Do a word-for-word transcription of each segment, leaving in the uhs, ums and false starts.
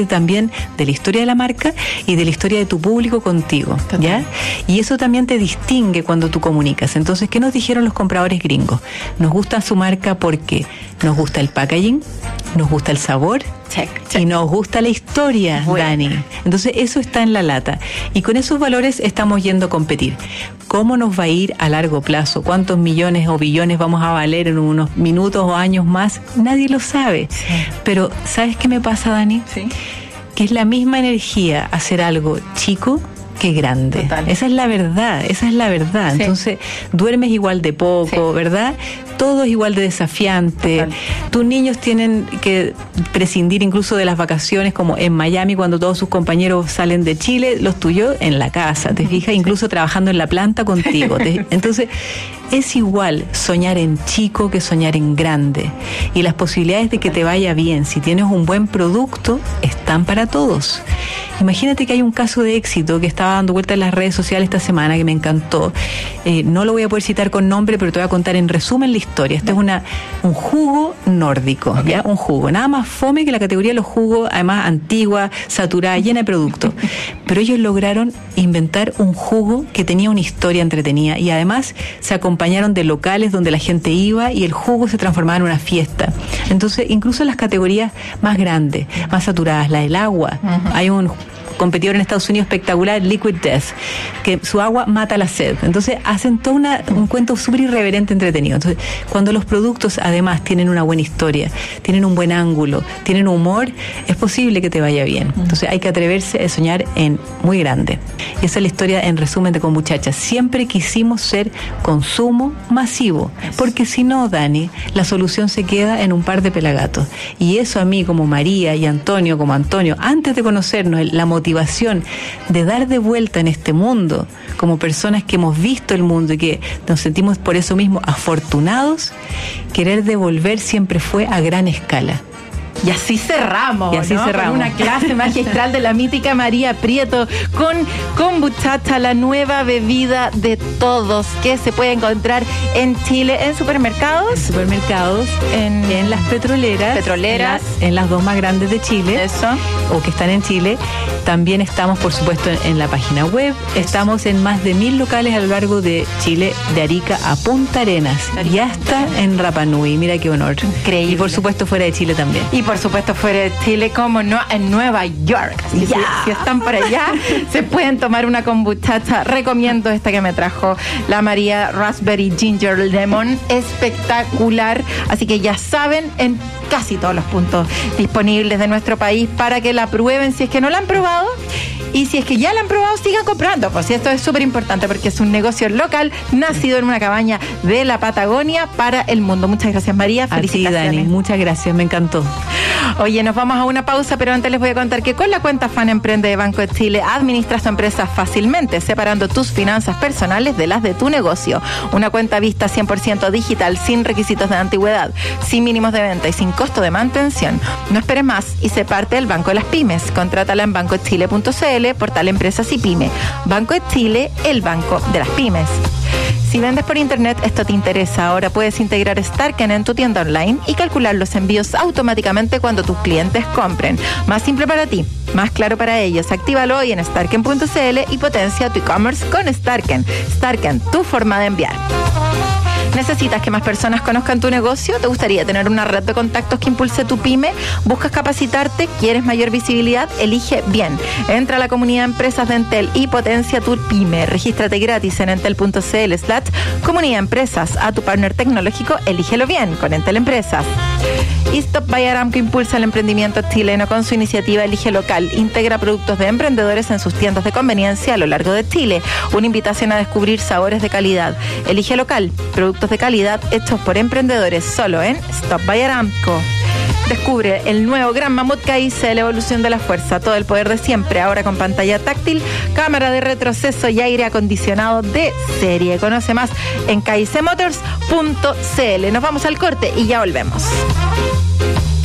también de la historia de la marca y de la historia de tu público contigo, ¿ya? Y eso también te distingue cuando tú comunicas. Entonces, ¿qué nos dijeron los compradores gringos? Nos gusta su marca porque nos gusta el packaging, nos gusta el sabor, check, check. Y nos gusta la historia, bueno. Dani. Entonces, eso está en la lata. Y con esos valores estamos yendo a competir. ¿Cómo nos va a ir a largo plazo? ¿Cuántos millones o billones vamos a valer en unos minutos o años más? Nadie lo sabe. Sí. Pero, ¿sabes qué me pasa, Dani? Sí. Que es la misma energía hacer algo chico que grande. Total. Esa es la verdad, esa es la verdad. Sí. Entonces, duermes igual de poco, sí. ¿verdad? Todo es igual de desafiante. Total. Tus niños tienen que prescindir incluso de las vacaciones, como en Miami, cuando todos sus compañeros salen de Chile, los tuyos en la casa, ¿te fijas? Incluso trabajando en la planta contigo. ¿Te? Entonces, es igual soñar en chico que soñar en grande. Y las posibilidades de que te vaya bien, si tienes un buen producto, están para todos. Imagínate que hay un caso de éxito que estaba dando vuelta en las redes sociales esta semana que me encantó. Eh, no lo voy a poder citar con nombre, pero te voy a contar en resumen la historia. Este es una un jugo nórdico, okay. ¿ya? Un jugo. Nada más fome que la categoría de los jugos, además antigua, saturada, llena de productos. Pero ellos lograron inventar un jugo que tenía una historia entretenida y además se acompañaron de locales donde la gente iba y el jugo se transformaba en una fiesta. Entonces, incluso en las categorías más grandes, más saturadas, la del agua, uh-huh. hay un competidor en Estados Unidos espectacular, Liquid Death, que su agua mata la sed. Entonces hacen todo una, un cuento súper irreverente, entretenido. Entonces, cuando los productos además tienen una buena historia, tienen un buen ángulo, tienen humor, es posible que te vaya bien. Entonces hay que atreverse a soñar en muy grande. Y esa es la historia en resumen de Kombuchacha. Siempre quisimos ser consumo masivo, porque si no, Dani, la solución se queda en un par de pelagatos. Y eso a mí, como María, y Antonio, como Antonio, antes de conocernos, la motivación de dar de vuelta en este mundo, como personas que hemos visto el mundo y que nos sentimos por eso mismo afortunados, querer devolver siempre fue a gran escala. Y así cerramos, y así ¿no? cerramos. Con una clase magistral de la mítica María Prieto con Kombuchacha, la nueva bebida de todos, que se puede encontrar en Chile, en supermercados. En supermercados, en, en las petroleras. Petroleras. En, la, en las dos más grandes de Chile. Eso. O que están en Chile. También estamos, por supuesto, en, en la página web. Eso. Estamos en más de mil locales a lo largo de Chile, de Arica a Punta Arenas. Y hasta en Rapa Nui. Mira qué honor. Increíble. Y por supuesto fuera de Chile también. Y por supuesto fuera de Chile, como no, en Nueva York. Así que yeah. si, si están por allá, se pueden tomar una kombuchacha. Recomiendo esta que me trajo la María, Raspberry Ginger Lemon. Espectacular. Así que ya saben, en casi todos los puntos disponibles de nuestro país para que la prueben si es que no la han probado. Y si es que ya la han probado, sigan comprando. Pues y esto es súper importante porque es un negocio local nacido en una cabaña de la Patagonia para el mundo. Muchas gracias, María. Felicitaciones. A ti, Dani. Muchas gracias. Me encantó. Oye, nos vamos a una pausa, pero antes les voy a contar que con la cuenta Fan Emprende de Banco de Chile administras tu empresa fácilmente, separando tus finanzas personales de las de tu negocio. Una cuenta vista cien por ciento digital, sin requisitos de antigüedad, sin mínimos de venta y sin costo de mantención. No esperes más y sé parte del Banco de las Pymes. Contrátala en banco de chile punto c l, portal Empresas y Pyme. Banco de Chile, el banco de las pymes. Si vendes por internet, esto te interesa. Ahora puedes integrar Starken en tu tienda online y calcular los envíos automáticamente cuando tus clientes compren. Más simple para ti, más claro para ellos. Actívalo hoy en starken punto c l y potencia tu e-commerce con Starken. Starken, tu forma de enviar. ¿Necesitas que más personas conozcan tu negocio? ¿Te gustaría tener una red de contactos que impulse tu pyme? ¿Buscas capacitarte? ¿Quieres mayor visibilidad? Elige bien. Entra a la comunidad de empresas de Entel y potencia tu pyme. Regístrate gratis en entel punto c l slash comunidad empresas. A tu partner tecnológico, elígelo bien con Entel Empresas. Y Stop by Aramco impulsa el emprendimiento chileno con su iniciativa Elige Local. Integra productos de emprendedores en sus tiendas de conveniencia a lo largo de Chile. Una invitación a descubrir sabores de calidad. Elige Local, productos de calidad hechos por emprendedores, solo en Stop by Aramco. Descubre el nuevo Gran Mamut K I C, la evolución de la fuerza, todo el poder de siempre, ahora con pantalla táctil, cámara de retroceso y aire acondicionado de serie. Conoce más en k i c motors punto c l. Nos vamos al corte y ya volvemos.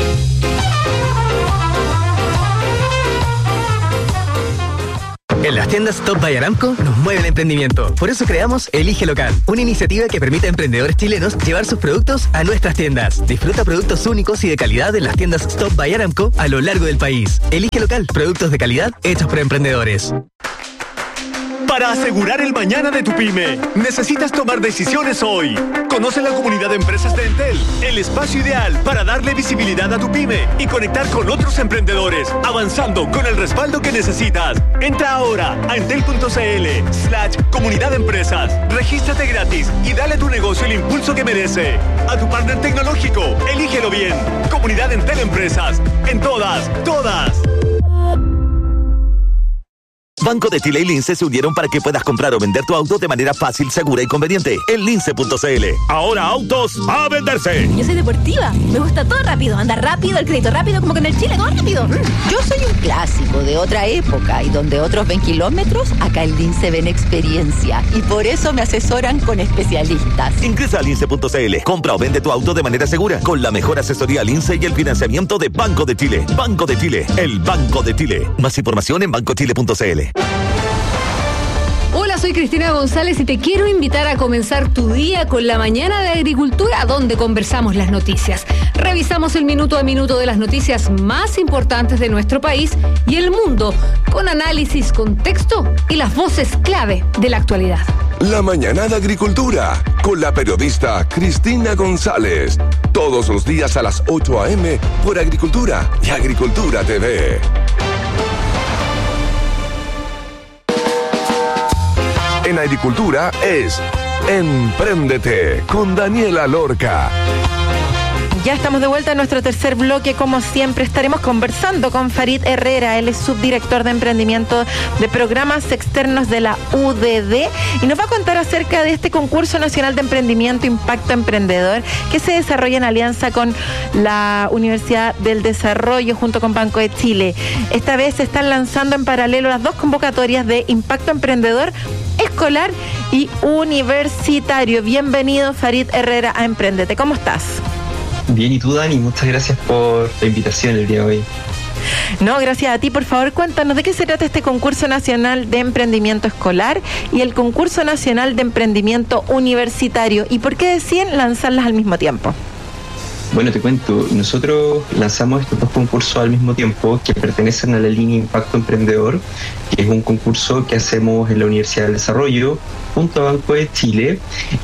En las tiendas tiendas Top by Aramco nos mueve el emprendimiento. Por eso creamos Elige Local, una iniciativa que permite a emprendedores chilenos llevar sus productos a nuestras tiendas. Disfruta productos únicos y de calidad en las tiendas Top by Aramco a lo largo del país. Elige Local, productos de calidad hechos por emprendedores. Para asegurar el mañana de tu pyme, necesitas tomar decisiones hoy. Conoce la comunidad de empresas de Entel, el espacio ideal para darle visibilidad a tu pyme y conectar con otros emprendedores, avanzando con el respaldo que necesitas. Entra ahora a entel.cl slash comunidad de empresas. Regístrate gratis y dale a tu negocio el impulso que merece. A tu partner tecnológico, elígelo bien. Comunidad Entel Empresas. En todas, todas. Banco de Chile y Lince se unieron para que puedas comprar o vender tu auto de manera fácil, segura y conveniente. En lince punto c l. Ahora autos a venderse. Yo soy deportiva. Me gusta todo rápido. Andar rápido, el crédito rápido, como con el Chile, todo rápido. Yo soy un clásico de otra época y donde otros ven kilómetros, acá en Lince ven experiencia. Y por eso me asesoran con especialistas. Ingresa a lince punto c l. Compra o vende tu auto de manera segura con la mejor asesoría Lince y el financiamiento de Banco de Chile. Banco de Chile, el Banco de Chile. Más información en banco chile punto c l. Hola, soy Cristina González y te quiero invitar a comenzar tu día con la Mañana de Agricultura, donde conversamos las noticias. Revisamos el minuto a minuto de las noticias más importantes de nuestro país y el mundo, con análisis, contexto y las voces clave de la actualidad. La Mañana de Agricultura, con la periodista Cristina González. Todos los días a las ocho a eme por Agricultura y Agricultura T V. En Agricultura es Empréndete con Daniela Lorca. Ya estamos de vuelta en nuestro tercer bloque. Como siempre, estaremos conversando con Farid Herrera. Él es subdirector de emprendimiento de programas externos de la U D D y nos va a contar acerca de este concurso nacional de emprendimiento Impacto Emprendedor que se desarrolla en alianza con la Universidad del Desarrollo junto con Banco de Chile. Esta vez se están lanzando en paralelo las dos convocatorias de Impacto Emprendedor escolar y universitario. Bienvenido, Farid Herrera, a Emprendete. ¿Cómo estás? Bien, ¿y tú, Dani? Muchas gracias por la invitación el día de hoy. No, gracias a ti. Por favor, cuéntanos de qué se trata este concurso nacional de emprendimiento escolar y el concurso nacional de emprendimiento universitario y por qué deciden lanzarlas al mismo tiempo. Bueno, te cuento, nosotros lanzamos estos dos concursos al mismo tiempo que pertenecen a la línea Impacto Emprendedor, que es un concurso que hacemos en la Universidad del Desarrollo junto a Banco de Chile,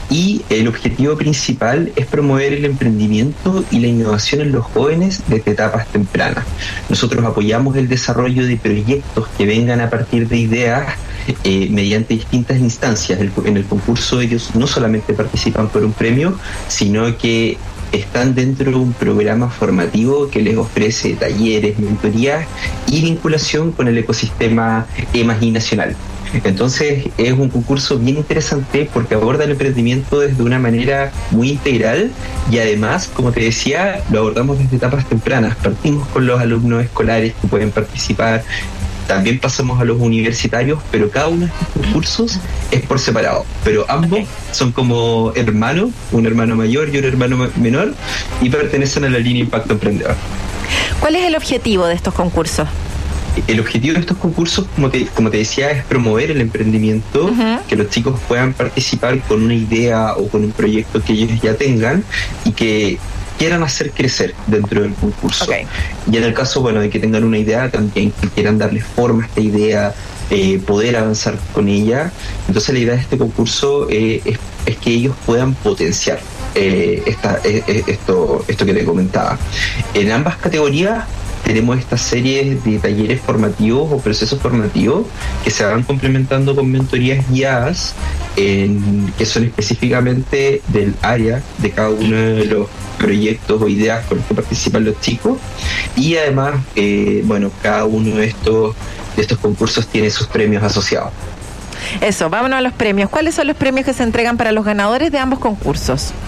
y el objetivo principal es promover el emprendimiento y la innovación en los jóvenes desde etapas tempranas. Nosotros apoyamos el desarrollo de proyectos que vengan a partir de ideas eh, mediante distintas instancias. El, en el concurso ellos no solamente participan por un premio, sino que están dentro de un programa formativo que les ofrece talleres, mentorías y vinculación con el ecosistema E M A G I nacional. Entonces es un concurso bien interesante porque aborda el emprendimiento desde una manera muy integral y además, como te decía, lo abordamos desde etapas tempranas. Partimos con los alumnos escolares que pueden participar, también pasamos a los universitarios, pero cada uno de estos concursos es por separado, pero ambos son como hermanos, un hermano mayor y un hermano menor, y pertenecen a la línea Impacto Emprendedor. ¿Cuál es el objetivo de estos concursos? El objetivo de estos concursos, como te, como te decía, es promover el emprendimiento, uh-huh. que los chicos puedan participar con una idea o con un proyecto que ellos ya tengan y que quieran hacer crecer dentro del concurso. Okay. Y en el caso, bueno, de que tengan una idea, también que quieran darle forma a esta idea, eh, poder avanzar con ella. Entonces la idea de este concurso eh, es, es que ellos puedan potenciar eh, esta, eh, esto, esto que te comentaba. En ambas categorías tenemos esta serie de talleres formativos o procesos formativos que se van complementando con mentorías guiadas en, que son específicamente del área de cada uno de los proyectos o ideas con los que participan los chicos, y además eh, bueno, cada uno de estos de estos concursos tiene sus premios asociados. Eso, vámonos a los premios. ¿Cuáles son los premios que se entregan para los ganadores de ambos concursos?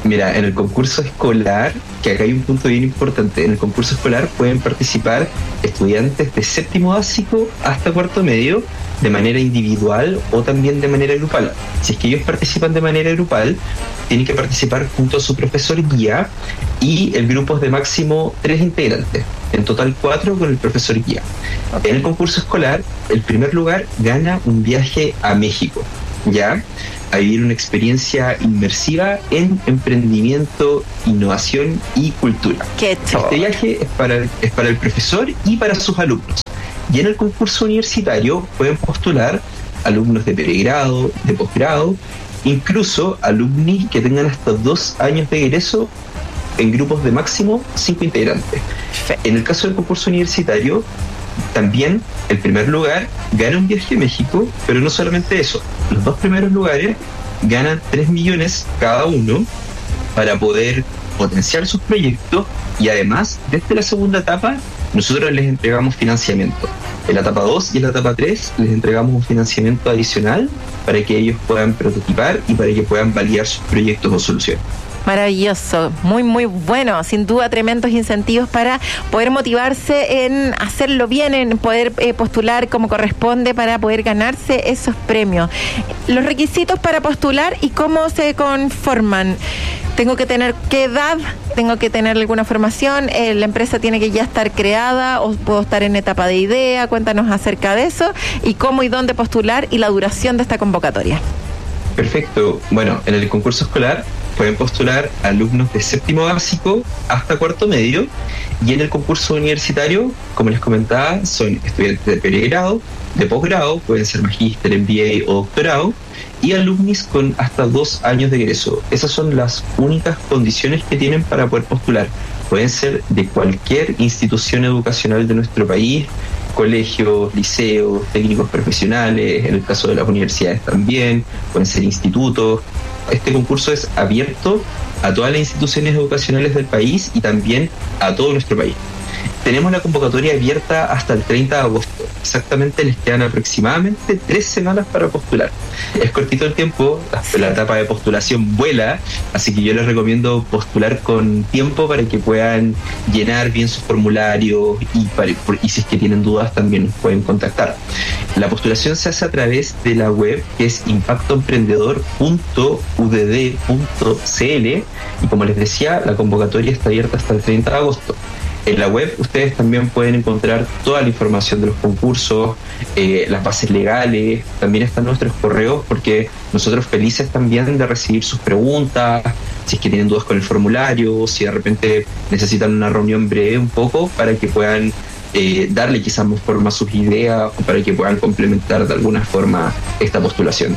Mira, en el concurso escolar, que acá hay un punto bien importante, en el concurso escolar pueden participar estudiantes de séptimo básico hasta cuarto medio de manera individual o también de manera grupal. Si es que ellos participan de manera grupal, tienen que participar junto a su profesor guía y el grupo es de máximo tres integrantes, en total cuatro con el profesor guía. Okay. En el concurso escolar, el primer lugar gana un viaje a México, ¿ya? A vivir una experiencia inmersiva en emprendimiento, innovación y cultura. Qué este viaje es para, el, es para el profesor y para sus alumnos. Y en el concurso universitario pueden postular alumnos de pregrado, de posgrado, incluso alumni que tengan hasta dos años de egreso en grupos de máximo cinco integrantes. En el caso del concurso universitario, también el primer lugar gana un viaje a México, pero no solamente eso, los dos primeros lugares ganan tres millones cada uno para poder potenciar sus proyectos y además desde la segunda etapa nosotros les entregamos financiamiento. En la etapa dos y en la etapa tres les entregamos un financiamiento adicional para que ellos puedan prototipar y para que puedan validar sus proyectos o soluciones. Maravilloso, muy muy bueno, sin duda tremendos incentivos para poder motivarse en hacerlo bien, en poder eh, postular como corresponde para poder ganarse esos premios. Los requisitos para postular y cómo se conforman. Tengo que tener qué edad, tengo que tener alguna formación, eh, la empresa tiene que ya estar creada o puedo estar en etapa de idea. Cuéntanos acerca de eso y cómo y dónde postular y la duración de esta convocatoria. Perfecto, bueno, en el concurso escolar pueden postular alumnos de séptimo básico hasta cuarto medio y en el concurso universitario, como les comentaba, son estudiantes de pregrado, de posgrado, pueden ser magíster, M B A o doctorado y alumnis con hasta dos años de egreso. Esas son las únicas condiciones que tienen para poder postular. Pueden ser de cualquier institución educacional de nuestro país, colegios, liceos, técnicos profesionales, en el caso de las universidades también, pueden ser institutos. Este concurso es abierto a todas las instituciones educacionales del país y también a todo nuestro país. Tenemos la convocatoria abierta hasta el treinta de agosto. Exactamente les quedan aproximadamente tres semanas para postular. Es cortito el tiempo, la etapa de postulación vuela, así que yo les recomiendo postular con tiempo para que puedan llenar bien sus formularios y, para, y si es que tienen dudas también nos pueden contactar. La postulación se hace a través de la web que es impacto emprendedor punto u d d punto c l y como les decía, la convocatoria está abierta hasta el treinta de agosto. En la web ustedes también pueden encontrar toda la información de los concursos, eh, las bases legales, también están nuestros correos porque nosotros felices también de recibir sus preguntas, si es que tienen dudas con el formulario, si de repente necesitan una reunión breve un poco para que puedan eh, darle quizás más forma a sus ideas o para que puedan complementar de alguna forma esta postulación.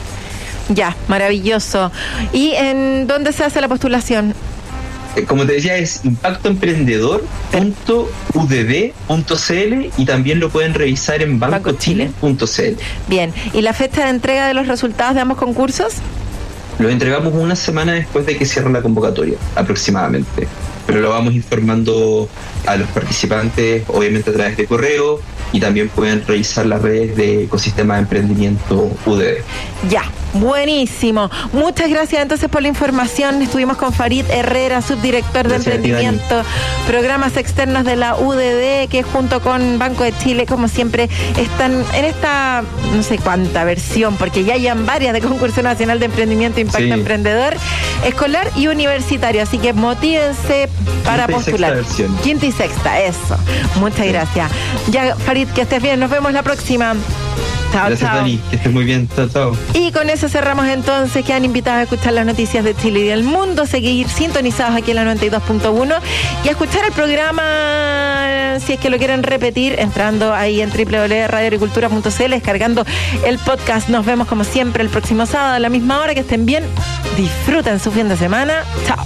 Ya, maravilloso. ¿Y en dónde se hace la postulación? Como te decía, es impacto emprendedor punto u d d punto c l y también lo pueden revisar en banco chile punto c l. Bien, ¿y la fecha de entrega de los resultados de ambos concursos? Lo entregamos una semana después de que cierre la convocatoria, aproximadamente. Pero lo vamos informando a los participantes, obviamente a través de correo, y también pueden revisar las redes de Ecosistema de Emprendimiento U D D. Ya, buenísimo. Muchas gracias entonces por la información. Estuvimos con Farid Herrera, subdirector de gracias Emprendimiento, Programas Externos de la U D D, que junto con Banco de Chile, como siempre, están en esta, no sé cuánta versión, porque ya hayan varias de Concurso Nacional de Emprendimiento e Impacto sí. Emprendedor, escolar y universitario. Así que motívense para Quinta postular. Y Quinta y sexta, eso. Muchas sí. gracias. Ya, Farid, que estés bien. Nos vemos la próxima. Chao, gracias, chao. Dani, que estés muy bien. Chao, chao. Y con eso cerramos entonces. Quedan invitados a escuchar las noticias de Chile y del mundo, seguir sintonizados aquí en la noventa y dos punto uno y a escuchar el programa, si es que lo quieren repetir, entrando ahí en doble u doble u doble punto radio agricultura punto c l, descargando el podcast. Nos vemos como siempre el próximo sábado a la misma hora. Que estén bien, disfruten su fin de semana. Chao.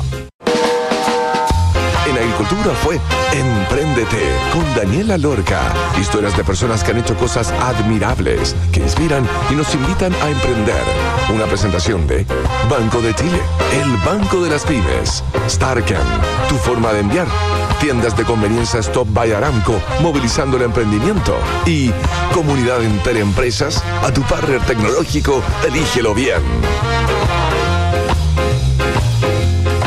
En Agricultura fue Empréndete con Daniela Lorca. Historias de personas que han hecho cosas admirables, que inspiran y nos invitan a emprender. Una presentación de Banco de Chile, el banco de las pymes. Starken, tu forma de enviar. Tiendas de conveniencia Stop by Aramco, movilizando el emprendimiento. Y Comunidad Interempresas, a tu partner tecnológico, elígelo bien.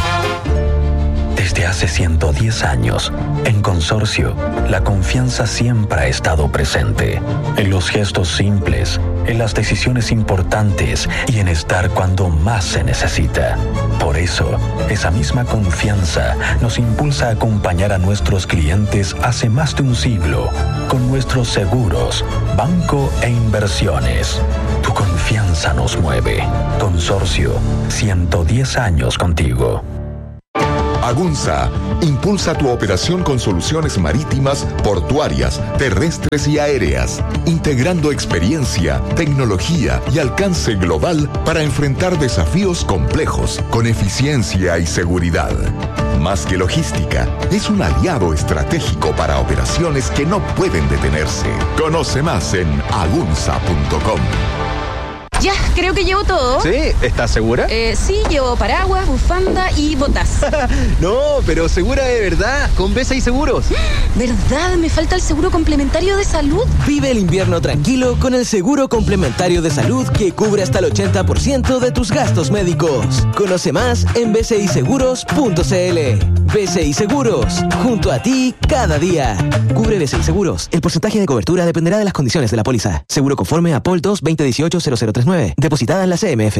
ciento diez años, en Consorcio, la confianza siempre ha estado presente. En los gestos simples, en las decisiones importantes y en estar cuando más se necesita. Por eso, esa misma confianza nos impulsa a acompañar a nuestros clientes hace más de un siglo con nuestros seguros, banco e inversiones. Tu confianza nos mueve. Consorcio, ciento diez años contigo. Agunza impulsa tu operación con soluciones marítimas, portuarias, terrestres y aéreas, integrando experiencia, tecnología y alcance global para enfrentar desafíos complejos con eficiencia y seguridad. Más que logística, es un aliado estratégico para operaciones que no pueden detenerse. Conoce más en agunza punto com. Ya, creo que llevo todo. ¿Sí? ¿Estás segura? Eh, sí, llevo paraguas, bufanda y botas. No, pero segura de verdad, con B C I Seguros. ¿Verdad? Me falta el seguro complementario de salud. Vive el invierno tranquilo con el seguro complementario de salud que cubre hasta el ochenta por ciento de tus gastos médicos. Conoce más en b c i seguros punto c l. B C I Seguros, junto a ti cada día. Cubre B C I Seguros. El porcentaje de cobertura dependerá de las condiciones de la póliza. Seguro conforme a P O L dos veinte dieciocho cero cero tres nueve. Depositada en la C M F.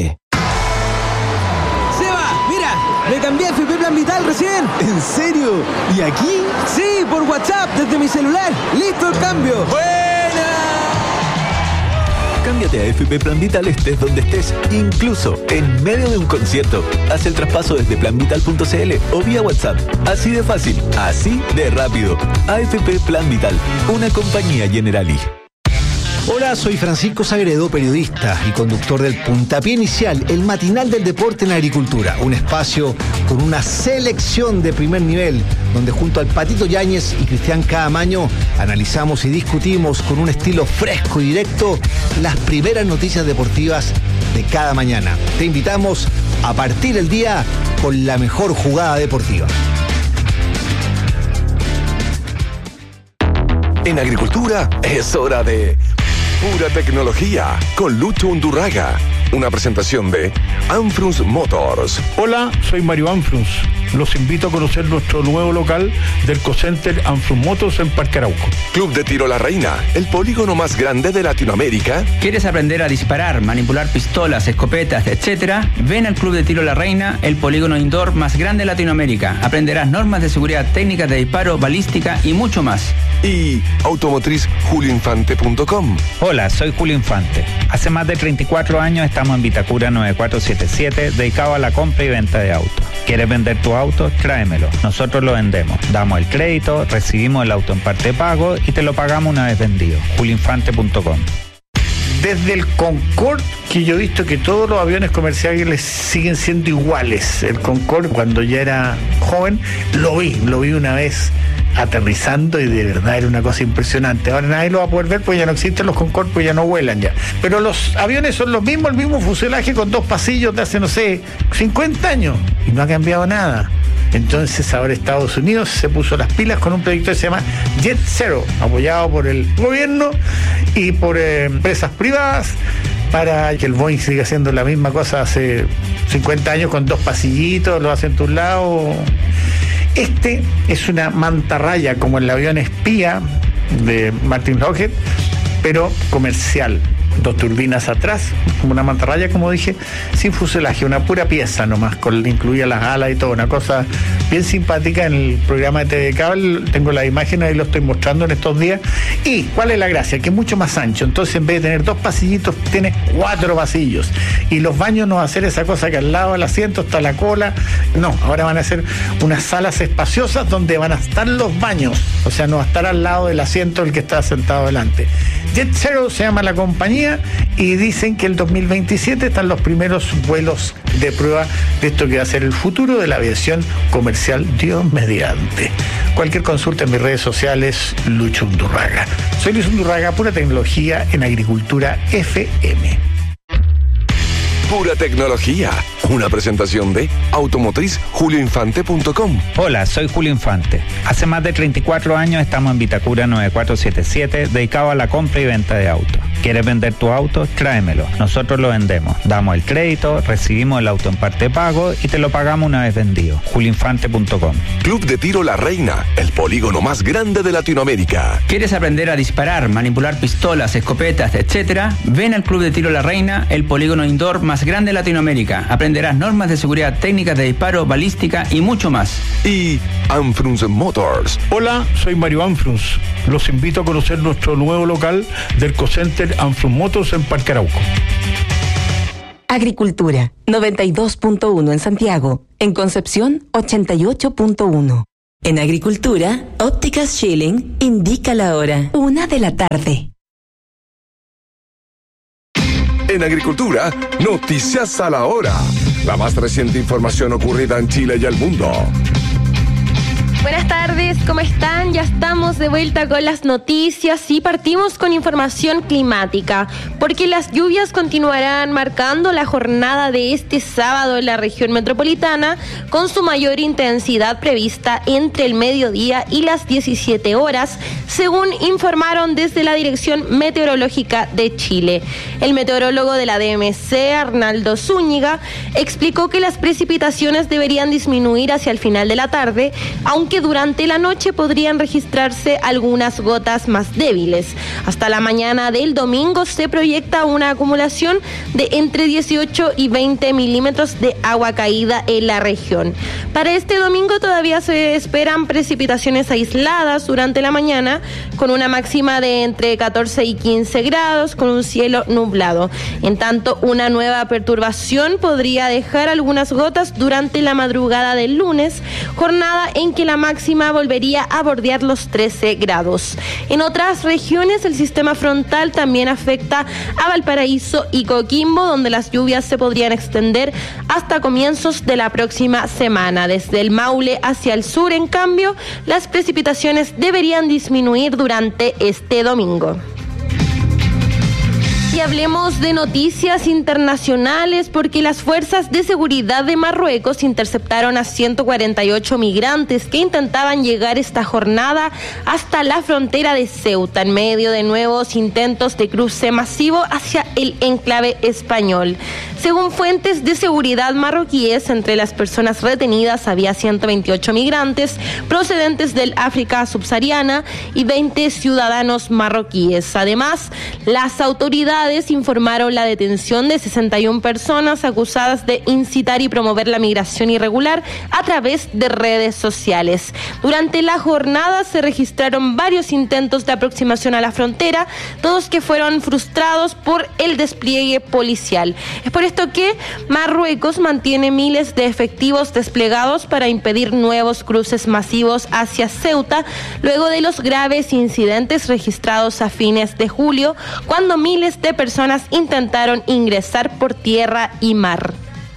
¡Seba! ¡Mira! ¡Me cambié a F P Plan Vital recién! ¿En serio? ¿Y aquí? Sí, por WhatsApp, desde mi celular. ¡Listo el cambio! ¡Buena! Cámbiate a F P Plan Vital estés donde estés, incluso en medio de un concierto. Haz el traspaso desde plan vital punto c l o vía WhatsApp. Así de fácil, así de rápido. A F P Plan Vital, una compañía Generali. Hola, soy Francisco Sagredo, periodista y conductor del Puntapié Inicial, el matinal del deporte en agricultura. Un espacio con una selección de primer nivel, donde junto al Patito Yáñez y Cristian Caamaño analizamos y discutimos con un estilo fresco y directo las primeras noticias deportivas de cada mañana. Te invitamos a partir el día con la mejor jugada deportiva. En agricultura es hora de Pura Tecnología con Lucho Undurraga. Una presentación de Anfrunz Motors. Hola, soy Mario Anfrunz. Los invito a conocer nuestro nuevo local del Cocenter Anfrunz Motors en Parque Arauco. Club de Tiro La Reina, el polígono más grande de Latinoamérica. ¿Quieres aprender a disparar, manipular pistolas, escopetas, etcétera? Ven al Club de Tiro La Reina, el polígono indoor más grande de Latinoamérica. Aprenderás normas de seguridad, técnicas de disparo, balística y mucho más. Y automotriz julio infante punto com. Hola, soy Julio Infante. Hace más de treinta y cuatro años estamos en Vitacura nueve cuatro siete siete, dedicado a la compra y venta de autos. ¿Quieres vender tu auto? Tráemelo. Nosotros lo vendemos. Damos el crédito, recibimos el auto en parte de pago y te lo pagamos una vez vendido. julio infante punto com. Desde el Concorde, que yo he visto que todos los aviones comerciales siguen siendo iguales. El Concorde, cuando ya era joven, lo vi, lo vi una vez aterrizando y de verdad era una cosa impresionante. Ahora nadie lo va a poder ver porque ya no existen los Concorde, pues ya no vuelan ya. Pero los aviones son los mismos, el mismo fuselaje con dos pasillos de hace, no sé, cincuenta años y no ha cambiado nada. Entonces ahora Estados Unidos se puso las pilas con un proyecto que se llama Jet Zero, apoyado por el gobierno y por eh, empresas privadas, para que el Boeing siga haciendo la misma cosa hace cincuenta años con dos pasillitos, lo hacen de un lado. Este es una mantarraya como el avión espía de Martin Lockheed, pero comercial. Dos turbinas atrás, como una mantarraya, como dije, sin fuselaje, una pura pieza nomás, con incluía las alas y todo, una cosa bien simpática. En el programa de T V Cable tengo la imagen, ahí lo estoy mostrando en estos días. ¿Y cuál es la gracia? Que es mucho más ancho, entonces en vez de tener dos pasillitos, tiene cuatro pasillos. Y los baños no va a ser esa cosa que al lado del asiento está la cola, no, ahora van a ser unas salas espaciosas donde van a estar los baños, o sea, no va a estar al lado del asiento el que está sentado delante. Jet Zero se llama la compañía y dicen que el dos mil veintisiete están los primeros vuelos de prueba de esto que va a ser el futuro de la aviación comercial, Dios mediante. Cualquier consulta en mis redes sociales, Lucho Undurraga. Soy Luis Undurraga, Pura Tecnología en Agricultura F M. Pura Tecnología, una presentación de automotriz julio infante punto com. Hola, soy Julio Infante. Hace más de treinta y cuatro años estamos en Vitacura nueve cuatro siete siete, dedicado a la compra y venta de autos. ¿Quieres vender tu auto? Tráemelo. Nosotros lo vendemos. Damos el crédito, recibimos el auto en parte pago y te lo pagamos una vez vendido. julio infante punto com. Club de Tiro La Reina, el polígono más grande de Latinoamérica. ¿Quieres aprender a disparar, manipular pistolas, escopetas, etcétera? Ven al Club de Tiro La Reina, el polígono indoor más grande de Latinoamérica. Aprenderás normas de seguridad, técnicas de disparo, balística y mucho más. Y Anfrunz Motors. Hola, soy Mario Anfrunz. Los invito a conocer nuestro nuevo local del Cocenter Anfrunz Motors en Parque Arauco. Agricultura, noventa y dos punto uno en Santiago. En Concepción, ochenta y ocho punto uno. En Agricultura, Ópticas Schilling indica la hora. Una de la tarde. En Agricultura, noticias a la hora. La más reciente información ocurrida en Chile y el mundo. Buenas tardes, ¿cómo están? Ya estamos de vuelta con las noticias y partimos con información climática, porque las lluvias continuarán marcando la jornada de este sábado en la región metropolitana, con su mayor intensidad prevista entre el mediodía y las diecisiete horas, según informaron desde la Dirección Meteorológica de Chile. El meteorólogo de la D M C, Arnaldo Zúñiga, explicó que las precipitaciones deberían disminuir hacia el final de la tarde, aunque durante la noche podrían registrarse algunas gotas más débiles. Hasta la mañana del domingo se proyecta una acumulación de entre dieciocho y veinte milímetros de agua caída en la región. Para este domingo todavía se esperan precipitaciones aisladas durante la mañana, con una máxima de entre catorce y quince grados, con un cielo nublado. En tanto, una nueva perturbación podría dejar algunas gotas durante la madrugada del lunes, jornada en que la máxima volvería a bordear los trece grados. En otras regiones, el sistema frontal también afecta a Valparaíso y Coquimbo, donde las lluvias se podrían extender hasta comienzos de la próxima semana. Desde el Maule hacia el sur, en cambio, las precipitaciones deberían disminuir durante este domingo. Y hablemos de noticias internacionales, porque las fuerzas de seguridad de Marruecos interceptaron a ciento cuarenta y ocho migrantes que intentaban llegar esta jornada hasta la frontera de Ceuta, en medio de nuevos intentos de cruce masivo hacia el enclave español. Según fuentes de seguridad marroquíes, entre las personas retenidas había ciento veintiocho migrantes procedentes del África subsahariana y veinte ciudadanos marroquíes. Además, las autoridades informaron la detención de sesenta y una personas acusadas de incitar y promover la migración irregular a través de redes sociales. Durante la jornada se registraron varios intentos de aproximación a la frontera, todos que fueron frustrados por el despliegue policial. Es por esto que Marruecos mantiene miles de efectivos desplegados para impedir nuevos cruces masivos hacia Ceuta, luego de los graves incidentes registrados a fines de julio, cuando miles de personas intentaron ingresar por tierra y mar.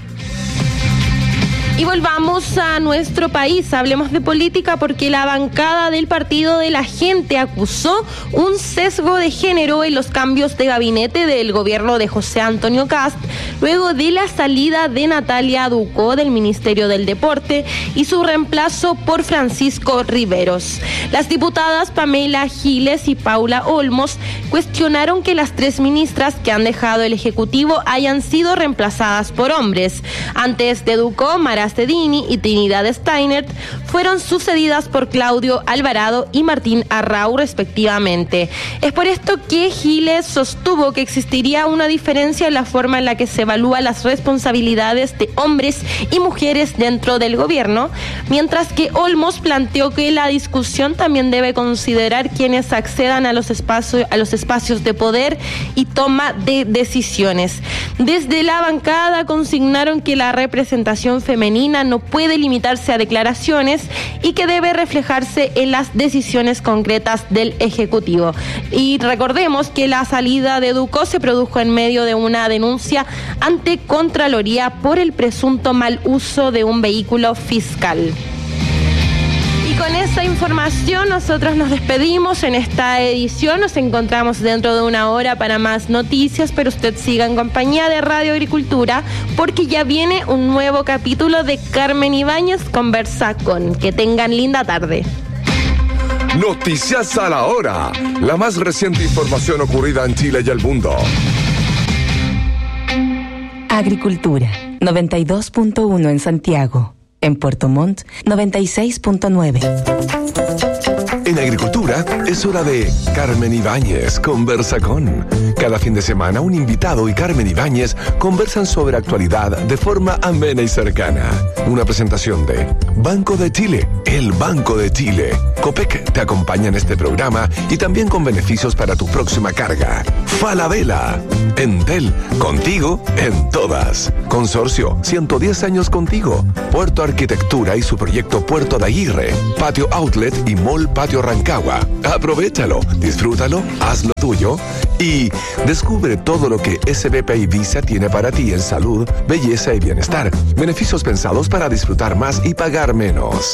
Y volvamos a nuestro país, hablemos de política, porque la bancada del Partido de la Gente acusó un sesgo de género en los cambios de gabinete del gobierno de José Antonio Kast, luego de la salida de Natalia Ducó del Ministerio del Deporte y su reemplazo por Francisco Riveros. Las diputadas Pamela Giles y Paula Olmos cuestionaron que las tres ministras que han dejado el Ejecutivo hayan sido reemplazadas por hombres. Antes de Ducó, Mara Cedini y Trinidad Steiner fueron sucedidas por Claudio Alvarado y Martín Arrau, respectivamente. Es por esto que Giles sostuvo que existiría una diferencia en la forma en la que se evalúan las responsabilidades de hombres y mujeres dentro del gobierno, mientras que Olmos planteó que la discusión también debe considerar quienes accedan a los espacios, a los espacios de poder y toma de decisiones. Desde la bancada consignaron que la representación femenina no puede limitarse a declaraciones y que debe reflejarse en las decisiones concretas del Ejecutivo. Y recordemos que la salida de Ducó se produjo en medio de una denuncia ante Contraloría por el presunto mal uso de un vehículo fiscal. Con esa información nosotros nos despedimos en esta edición. Nos encontramos dentro de una hora para más noticias, pero usted siga en compañía de Radio Agricultura, porque ya viene un nuevo capítulo de Carmen Ibáñez Conversa Con. Que tengan linda tarde. Noticias a la hora. La más reciente información ocurrida en Chile y el mundo. Agricultura, noventa y dos punto uno en Santiago. En Puerto Montt, noventa y seis punto nueve. En Agricultura es hora de Carmen Ibáñez Conversa con. Cada fin de semana un invitado y Carmen Ibáñez conversan sobre actualidad de forma amena y cercana. Una presentación de Banco de Chile, el Banco de Chile. Copec te acompaña en este programa y también con beneficios para tu próxima carga. Falabella, Entel, contigo en todas. Consorcio, ciento diez años contigo. Puerto Arquitectura y su proyecto Puerto de Aguirre. Patio Outlet y Mall Patio Rancagua. Aprovechalo, disfrútalo, hazlo tuyo y descubre todo lo que S B P y Visa tiene para ti en salud, belleza y bienestar. Beneficios pensados para disfrutar más y pagar menos.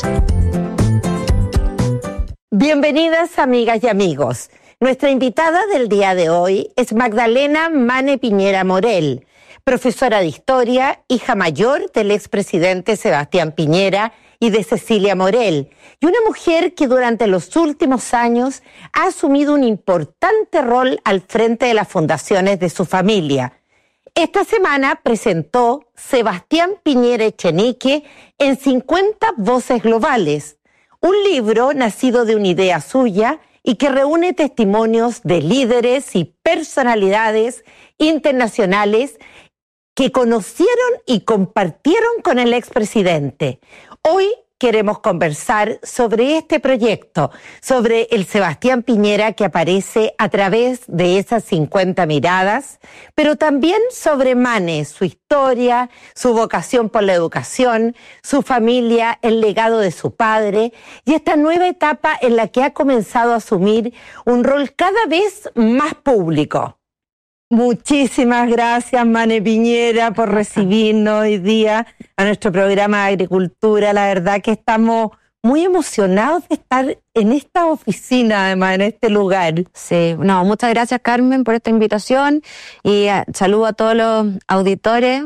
Bienvenidas, amigas y amigos. Nuestra invitada del día de hoy es Magdalena Mane Piñera Morel, profesora de Historia, hija mayor del expresidente Sebastián Piñera y de Cecilia Morel, y una mujer que durante los últimos años ha asumido un importante rol al frente de las fundaciones de su familia. Esta semana presentó Sebastián Piñera Echenique en cincuenta Voces Globales, un libro nacido de una idea suya y que reúne testimonios de líderes y personalidades internacionales que conocieron y compartieron con el expresidente. Hoy queremos conversar sobre este proyecto, sobre el Sebastián Piñera que aparece a través de esas cincuenta miradas, pero también sobre Mane, su historia, su vocación por la educación, su familia, el legado de su padre y esta nueva etapa en la que ha comenzado a asumir un rol cada vez más público. Muchísimas gracias, Mane Piñera, por recibirnos hoy día a nuestro programa de Agricultura. La verdad que estamos muy emocionados de estar en esta oficina, además, en este lugar. Sí, no, muchas gracias, Carmen, por esta invitación y uh, saludo a todos los auditores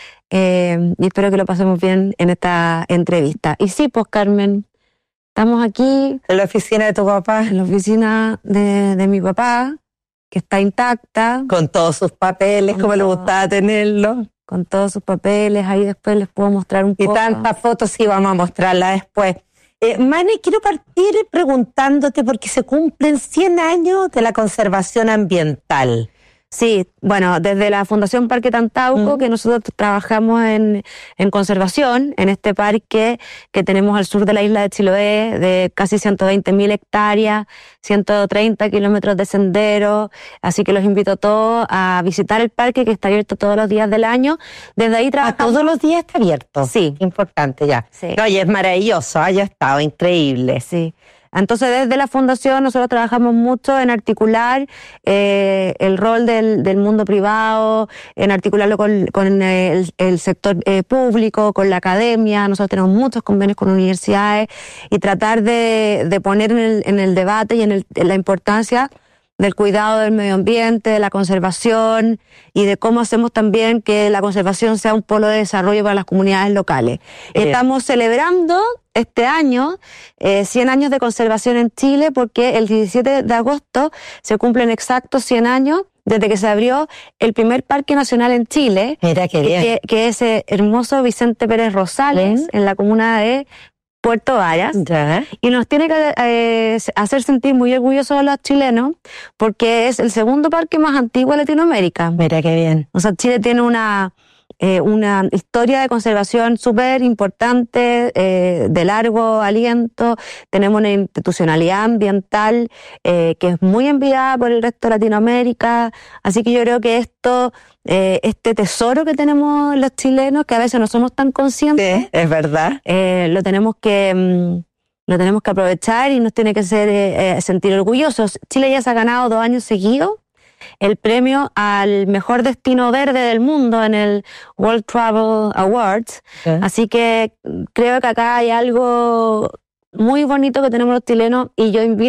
eh, y espero que lo pasemos bien en esta entrevista. Y sí, pues, Carmen, estamos aquí. ¿En la oficina de tu papá? En la oficina de, de mi papá, que está intacta. Con todos sus papeles, como todo, le gustaba tenerlo. Con todos sus papeles, ahí después les puedo mostrar un poco. Y tantas fotos, sí, vamos a mostrarla después. Eh, Mane, quiero partir preguntándote porque se cumplen cien años de la conservación ambiental. Sí, bueno, desde la Fundación Parque Tantauco, mm. que nosotros trabajamos en, en conservación, en este parque que tenemos al sur de la isla de Chiloé, de casi ciento veinte mil hectáreas, ciento treinta kilómetros de sendero, así que los invito a todos a visitar el parque que está abierto todos los días del año. Desde ahí trabajamos. ¿A todos los días está abierto? Sí. Importante ya. Sí. Oye, es maravilloso, haya estado increíble. Sí. Entonces, desde la Fundación nosotros trabajamos mucho en articular eh, el rol del, del mundo privado, en articularlo con, con el, el sector eh, público, con la academia. Nosotros tenemos muchos convenios con universidades y tratar de, de poner en el, en el debate y en, el, en la importancia del cuidado del medio ambiente, de la conservación y de cómo hacemos también que la conservación sea un polo de desarrollo para las comunidades locales. Eh. Estamos celebrando este año eh, cien años de conservación en Chile porque el diecisiete de agosto se cumplen exactos cien años desde que se abrió el primer parque nacional en Chile. Mira qué bien. Que, que es el hermoso Vicente Pérez Rosales, ¿Mm? en la comuna de Puerto Varas, ya. Y nos tiene que eh, hacer sentir muy orgullosos a los chilenos porque es el segundo parque más antiguo de Latinoamérica. Mira qué bien. O sea, Chile tiene una eh, una historia de conservación súper importante, eh, de largo aliento. Tenemos una institucionalidad ambiental eh, que es muy envidiada por el resto de Latinoamérica. Así que yo creo que esto, eh, este tesoro que tenemos los chilenos, que a veces no somos tan conscientes, sí, es verdad, eh, lo tenemos que mm, lo tenemos que aprovechar y nos tiene que hacer eh, sentir orgullosos. Chile ya se ha ganado dos años seguidos el premio al mejor destino verde del mundo en el World Travel Awards. Okay. Así que creo que acá hay algo muy bonito que tenemos los chilenos y yo invito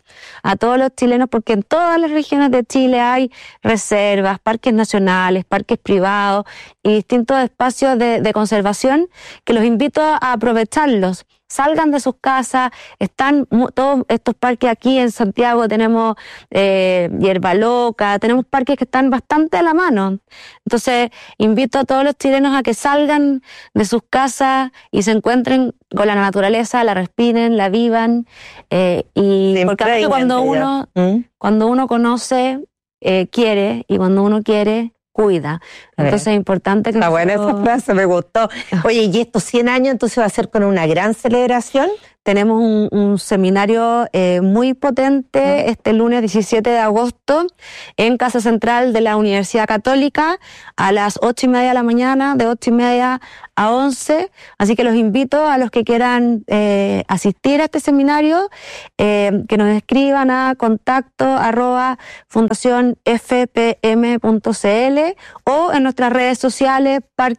a todos los chilenos, porque en todas las regiones de Chile hay reservas, parques nacionales, parques privados y distintos espacios de, de conservación que los invito a aprovecharlos. Salgan de sus casas, están todos estos parques aquí en Santiago, tenemos eh, Hierba Loca, tenemos parques que están bastante a la mano. Entonces, invito a todos los chilenos a que salgan de sus casas y se encuentren con la naturaleza, la respiren, la vivan, eh, y porque a veces cuando uno, ¿Mm? cuando uno conoce, eh, quiere, y cuando uno quiere, cuida. Entonces es importante que... Está buena esa frase, me gustó. Oye, y estos cien años entonces va a ser con una gran celebración. Tenemos un, un seminario eh, muy potente este lunes diecisiete de agosto en Casa Central de la Universidad Católica a las ocho y media de la mañana, de ocho y media a once. Así que los invito a los que quieran eh, asistir a este seminario, eh, que nos escriban a contacto arroba fundación f p m punto c l o en nuestras redes sociales,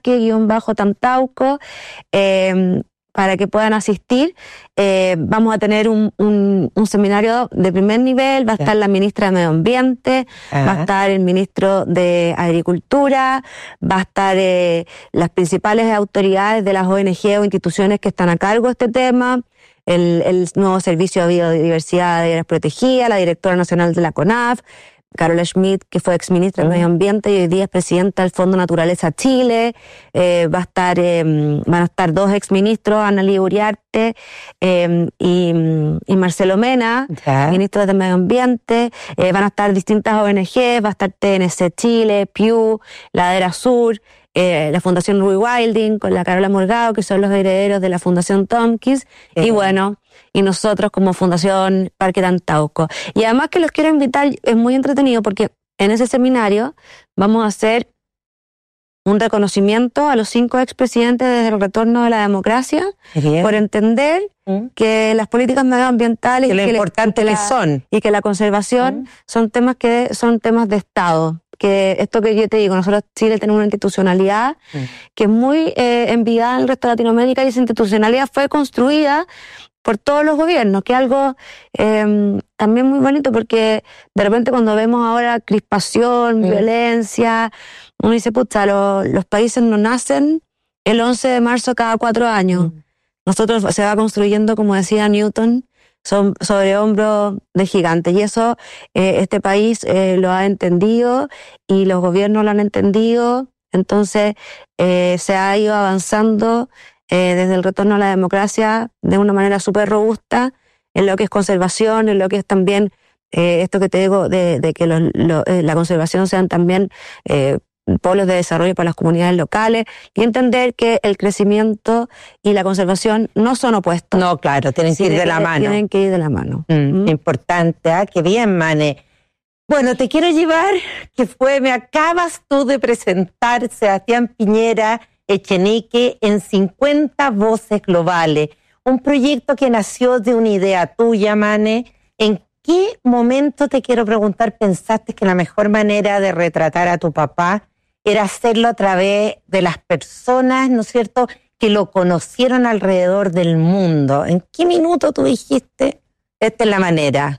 parque-tantauco, eh, para que puedan asistir. Eh, vamos a tener un, un, un seminario de primer nivel, va a estar la ministra de Medio Ambiente, Ajá. va a estar el ministro de Agricultura, va a estar eh, las principales autoridades de las O N G o instituciones que están a cargo de este tema, el, el nuevo Servicio de Biodiversidad de Áreas Protegidas, la directora nacional de la CONAF, Carola Schmidt, que fue exministra de Medio Ambiente y hoy día es presidenta del Fondo Naturaleza Chile. Eh, va a estar, eh, van a estar dos exministros, Annalí Uriarte eh, y, y Marcelo Mena, ya. ministros de Medio Ambiente. Eh, van a estar distintas O N G, va a estar T N C Chile, P I U, Ladera Sur, eh, la Fundación Ruy Wilding, con la Carola Morgado, que son los herederos de la Fundación Tompkins. Eh. Y bueno... y nosotros como Fundación Parque Tantauco. Y además que los quiero invitar, es muy entretenido porque en ese seminario vamos a hacer un reconocimiento a los cinco expresidentes desde el retorno de la democracia, Bien. por entender ¿Mm? que las políticas medioambientales que lo y que importante la, que son y que la conservación ¿Mm? son temas que son temas de Estado. Que esto que yo te digo, nosotros Chile tenemos una institucionalidad ¿Mm? que es muy eh, envidiada en el resto de Latinoamérica, y esa institucionalidad fue construida por todos los gobiernos, que es algo eh, también muy bonito, porque de repente cuando vemos ahora crispación, sí. violencia, uno dice, pucha, lo, los países no nacen el once de marzo cada cuatro años. Mm. Nosotros se va construyendo, como decía Newton, son, sobre hombros de gigantes, y eso eh, este país eh, lo ha entendido y los gobiernos lo han entendido, entonces eh, se ha ido avanzando Eh, desde el retorno a la democracia de una manera súper robusta en lo que es conservación, en lo que es también eh, esto que te digo de, de que los, lo, eh, la conservación sean también eh, polos de desarrollo para las comunidades locales, y entender que el crecimiento y la conservación no son opuestos. No, claro, tienen que ir de que, la mano. Tienen que ir de la mano. Mm, ¿Mm? Importante, ¿ah? Qué bien, Mane. Bueno, te quiero llevar, que fue, me acabas tú de presentar, Sebastián Piñera Echenique, en cincuenta Voces Globales, un proyecto que nació de una idea tuya, Mane. ¿En qué momento, te quiero preguntar, pensaste que la mejor manera de retratar a tu papá era hacerlo a través de las personas, ¿no es cierto?, que lo conocieron alrededor del mundo? ¿En qué minuto tú dijiste, esta es la manera?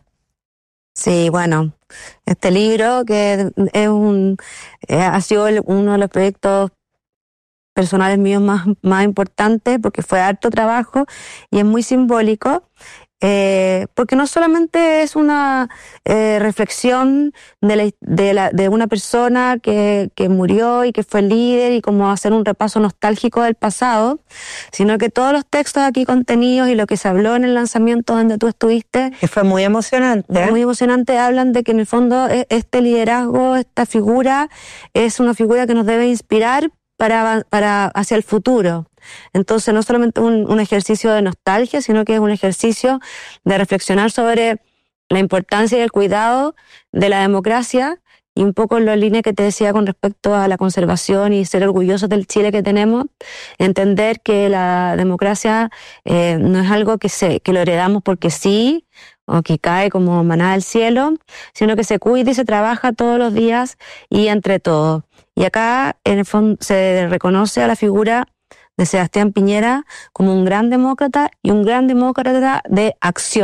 Sí, bueno, este libro que es un, ha sido uno de los proyectos personales míos más, más importantes, porque fue harto trabajo y es muy simbólico, eh, porque no solamente es una eh, reflexión de, la, de, la, de una persona que, que murió y que fue líder, y como hacer un repaso nostálgico del pasado, sino que todos los textos aquí contenidos y lo que se habló en el lanzamiento donde tú estuviste, que fue muy emocionante, ¿eh? muy emocionante, hablan de que en el fondo este liderazgo, esta figura, es una figura que nos debe inspirar para, para hacia el futuro. Entonces no solamente un, un ejercicio de nostalgia, sino que es un ejercicio de reflexionar sobre la importancia y el cuidado de la democracia, y un poco en la línea que te decía con respecto a la conservación y ser orgullosos del Chile que tenemos, entender que la democracia eh, no es algo que, se, que lo heredamos porque sí, o que cae como maná del cielo, sino que se cuida y se trabaja todos los días y entre todos. Y acá en el fondo se reconoce a la figura de Sebastián Piñera como un gran demócrata, y un gran demócrata de acción.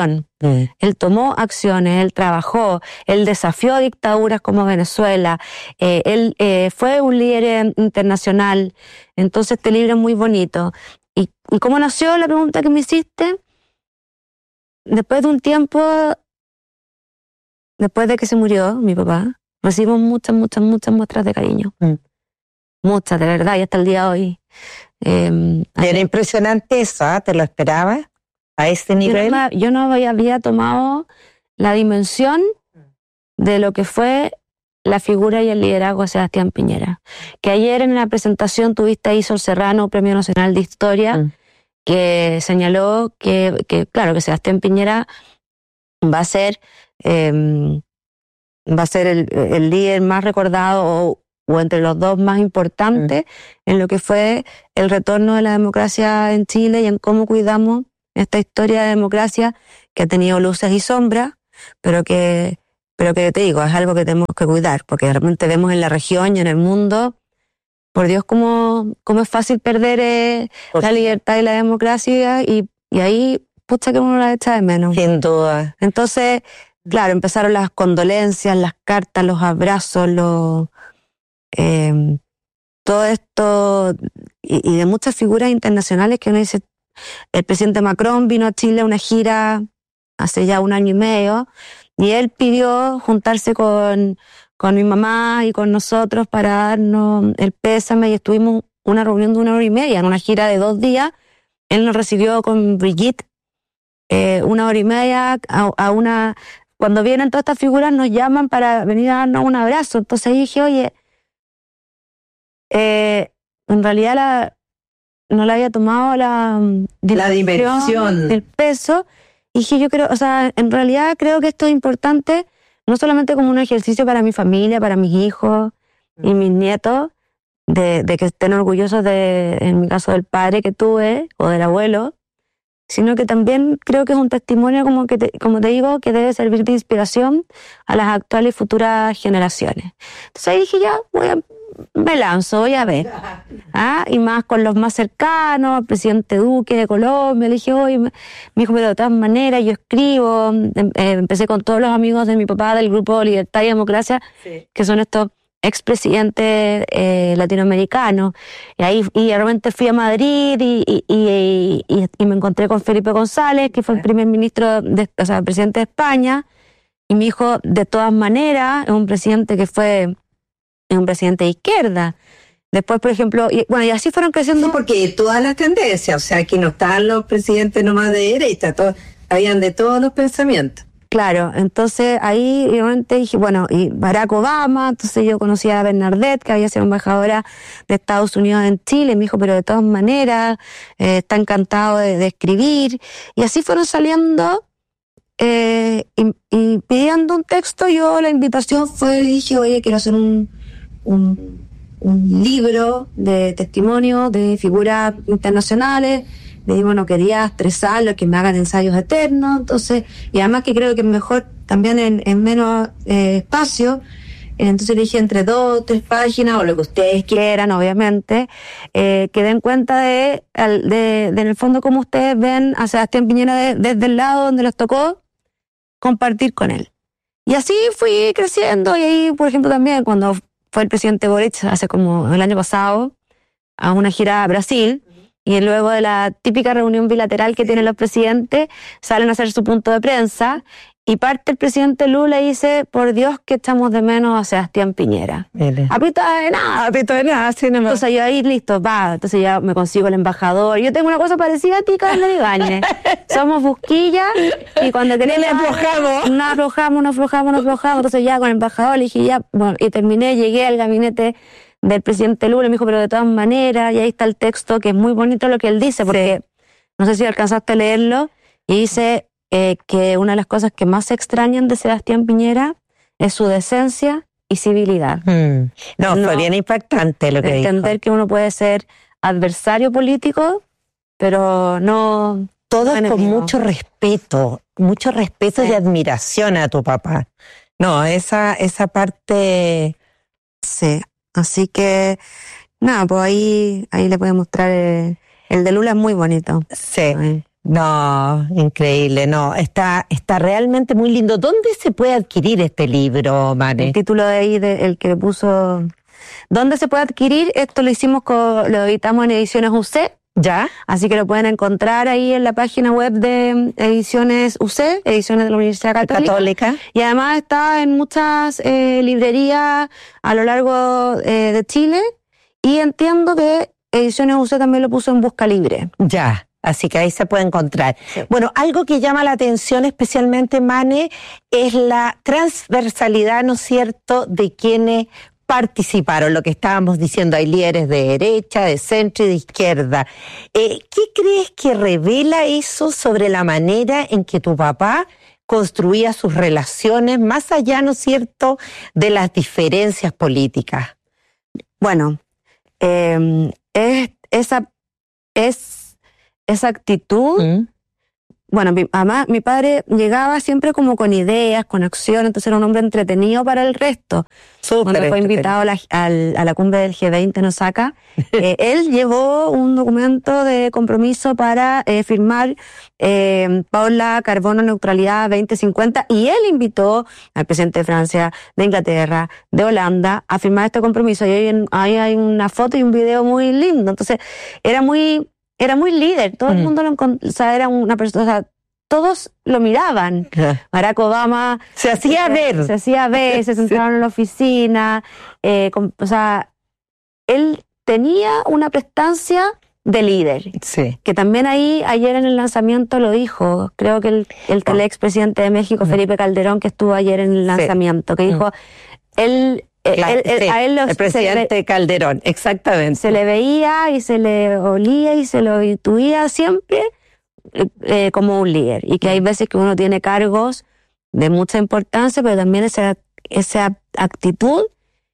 Mm. Él tomó acciones, él trabajó, él desafió dictaduras como Venezuela, eh, él eh, fue un líder internacional. Entonces este libro es muy bonito. ¿Y, y cómo nació la pregunta que me hiciste? Después de un tiempo, después de que se murió mi papá, recibimos muchas, muchas, muchas muestras de cariño. Mm. Muchas, de verdad, y hasta el día de hoy. Eh, Era impresionante eso, ¿eh? ¿Te lo esperabas a este nivel? Yo no, yo no había tomado la dimensión de lo que fue la figura y el liderazgo de Sebastián Piñera. Que ayer en la presentación tuviste a Isol Serrano, Premio Nacional de Historia, mm. que señaló que, que, claro, que Sebastián Piñera va a ser, eh, va a ser el, el líder más recordado o o entre los dos más importantes mm. en lo que fue el retorno de la democracia en Chile y en cómo cuidamos esta historia de democracia que ha tenido luces y sombras, pero que, pero que te digo, es algo que tenemos que cuidar, porque realmente vemos en la región y en el mundo, por Dios, cómo, cómo es fácil perder eh, la libertad y la democracia, y, y ahí, pucha, que uno la echa de menos. Sin duda. Entonces, claro, empezaron las condolencias, las cartas, los abrazos, los... Eh, todo esto y, y de muchas figuras internacionales que uno dice. El presidente Macron vino a Chile a una gira hace ya un año y medio y él pidió juntarse con, con mi mamá y con nosotros para darnos el pésame, y estuvimos una reunión de una hora y media en una gira de dos días. Él nos recibió con Brigitte eh, una hora y media a, a una... Cuando vienen todas estas figuras nos llaman para venir a darnos un abrazo. Entonces ahí dije, oye, Eh, en realidad la, no le había tomado la, la dimensión, el peso, y dije yo creo, o sea, en realidad creo que esto es importante no solamente como un ejercicio para mi familia, para mis hijos mm. y mis nietos, de, de que estén orgullosos de, en mi caso, del padre que tuve o del abuelo, sino que también creo que es un testimonio, como que te, como te digo, que debe servir de inspiración a las actuales y futuras generaciones. Entonces ahí dije, ya, voy a me lanzo, voy a ver. ¿Ah? Y más con los más cercanos, el presidente Duque de Colombia. Le dije, oye, me dijo, pero de todas maneras yo escribo. Eh, empecé con todos los amigos de mi papá del grupo Libertad y Democracia, sí. que son estos expresidentes eh, latinoamericanos. Y ahí y realmente fui a Madrid y, y, y, y, y me encontré con Felipe González, que fue el primer ministro, de, o sea, el presidente de España. Y me dijo, de todas maneras, es un presidente que fue... es un presidente de izquierda. Después, por ejemplo, y, bueno, y así fueron creciendo. Sí, porque todas las tendencias, o sea, aquí no estaban los presidentes nomás de derecha, todos, habían de todos los pensamientos. Claro, entonces ahí realmente dije, bueno, y Barack Obama, entonces yo conocí a Bernadette, que había sido embajadora de Estados Unidos en Chile, me dijo, pero de todas maneras, eh, está encantado de, de escribir, y así fueron saliendo. Eh, y, y pidiendo un texto, yo la invitación fue, dije, oye, quiero hacer un Un, un libro de testimonio de figuras internacionales. Le digo, bueno, quería estresarlo, que me hagan ensayos eternos, entonces, y además que creo que es mejor también en, en menos eh, espacio. Entonces le dije entre dos o tres páginas, o lo que ustedes quieran, obviamente, eh, que den cuenta de, de, de, en el fondo, cómo ustedes ven a Sebastián Piñera de, desde el lado donde les tocó compartir con él. Y así fui creciendo, y ahí, por ejemplo, también cuando fue el presidente Boric hace como el año pasado a una gira a Brasil, y luego de la típica reunión bilateral que tienen los presidentes, salen a hacer su punto de prensa, y parte el presidente Lula y dice, por Dios que echamos de menos a Sebastián Piñera. Apito de nada, apito de nada. Sí, no me... Entonces yo ahí, listo, va, entonces ya me consigo el embajador. Yo tengo una cosa parecida a ti, Carmen Ibáñez. Somos busquillas, y cuando queremos... le aflojamos. No aflojamos, no aflojamos, no aflojamos. Entonces ya con el embajador le dije, ya, bueno, y terminé, llegué al gabinete del presidente Lula, y me dijo, pero de todas maneras, y ahí está el texto, que es muy bonito lo que él dice, porque sí. No sé si alcanzaste a leerlo, y dice... Eh, que una de las cosas que más se extrañan de Sebastián Piñera es su decencia y civilidad. Mm. No, no, fue bien impactante lo que dijo. Entender que uno puede ser adversario político, pero no... Todo no con mucho respeto, mucho respeto sí. y admiración a tu papá. No, esa, esa parte... Sí, así que... Nada, pues ahí, ahí le puedo mostrar... El, el de Lula es muy bonito. Sí. sí. No, increíble, no, está, está realmente muy lindo. ¿Dónde se puede adquirir este libro, Mane? El título de ahí, de, el que puso... ¿Dónde se puede adquirir? Esto lo hicimos, con, lo editamos en Ediciones U C. Ya. Así que lo pueden encontrar ahí en la página web de Ediciones U C, Ediciones de la Universidad Católica. Católica. Y además está en muchas eh, librerías a lo largo eh, de Chile. Y entiendo que Ediciones U C también lo puso en Busca Libre. Ya. Así que ahí se puede encontrar. Sí. Bueno, algo que llama la atención especialmente, Mane, es la transversalidad, ¿no es cierto?, de quienes participaron, lo que estábamos diciendo, hay líderes de derecha, de centro y de izquierda. Eh, ¿Qué crees que revela eso sobre la manera en que tu papá construía sus relaciones, más allá, ¿no es cierto?, de las diferencias políticas? Bueno, eh, es, esa, es, esa actitud... ¿Mm? Bueno, mi, además, mi padre llegaba siempre como con ideas, con acción, entonces era un hombre entretenido para el resto. Súper Cuando fue invitado a la, a, a la cumbre del G veinte en Osaka, eh, él llevó un documento de compromiso para eh, firmar eh, Paula Carbono Neutralidad veinte cincuenta, y él invitó al presidente de Francia, de Inglaterra, de Holanda a firmar este compromiso. Y ahí, ahí hay una foto y un video muy lindo. Entonces, era muy... Era muy líder, todo mm. el mundo lo encontró, o sea, era una persona, o sea, todos lo miraban. Barack Obama se hacía se, ver. Se hacía ver, se sentaron en la oficina, eh, con, o sea, él tenía una prestancia de líder. Sí. Que también ahí, ayer en el lanzamiento lo dijo, creo que el, el, el expresidente de México, Felipe Calderón, que estuvo ayer en el lanzamiento, sí. que dijo, mm. él... Claro, él, él, sí, a él lo, el presidente le, Calderón, exactamente. Se le veía y se le olía y se lo intuía siempre eh, como un líder. Y que hay veces que uno tiene cargos de mucha importancia, pero también esa, esa actitud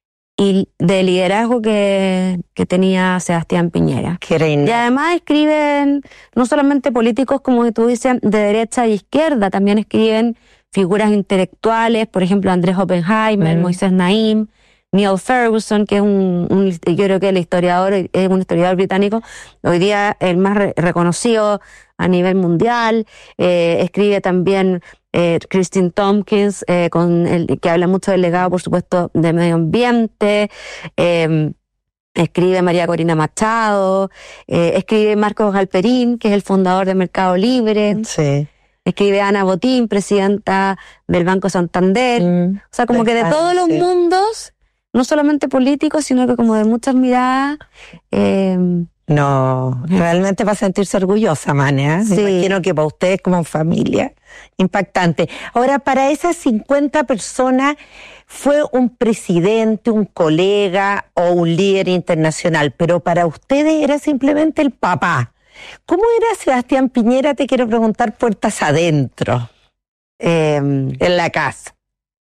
y de liderazgo que, que tenía Sebastián Piñera. Qué reina. Y además escriben no solamente políticos, como tú dices, de derecha e izquierda, también escriben figuras intelectuales, por ejemplo, Andrés Oppenheimer, mm. Moisés Naim, Neil Ferguson, que es un, un, yo creo que el historiador, es un historiador británico, hoy día el más re- reconocido a nivel mundial. Eh, escribe también eh, Christine Tompkins, eh, con el, que habla mucho del legado, por supuesto, de medio ambiente. Eh, escribe María Corina Machado, eh, escribe Marcos Galperín, que es el fundador de Mercado Libre. Sí. Escribe Ana Botín, presidenta del Banco Santander. Mm. O sea, como que de todos los mundos, no solamente políticos, sino que como de muchas miradas. Eh, no, realmente va a sentirse orgullosa, Mane, ¿eh? Sí. Me imagino que para ustedes como familia, impactante. Ahora, para esas cincuenta personas, ¿fue un presidente, un colega o un líder internacional? Pero para ustedes era simplemente el papá. ¿Cómo era Sebastián Piñera? Te quiero preguntar puertas adentro, eh, en la casa.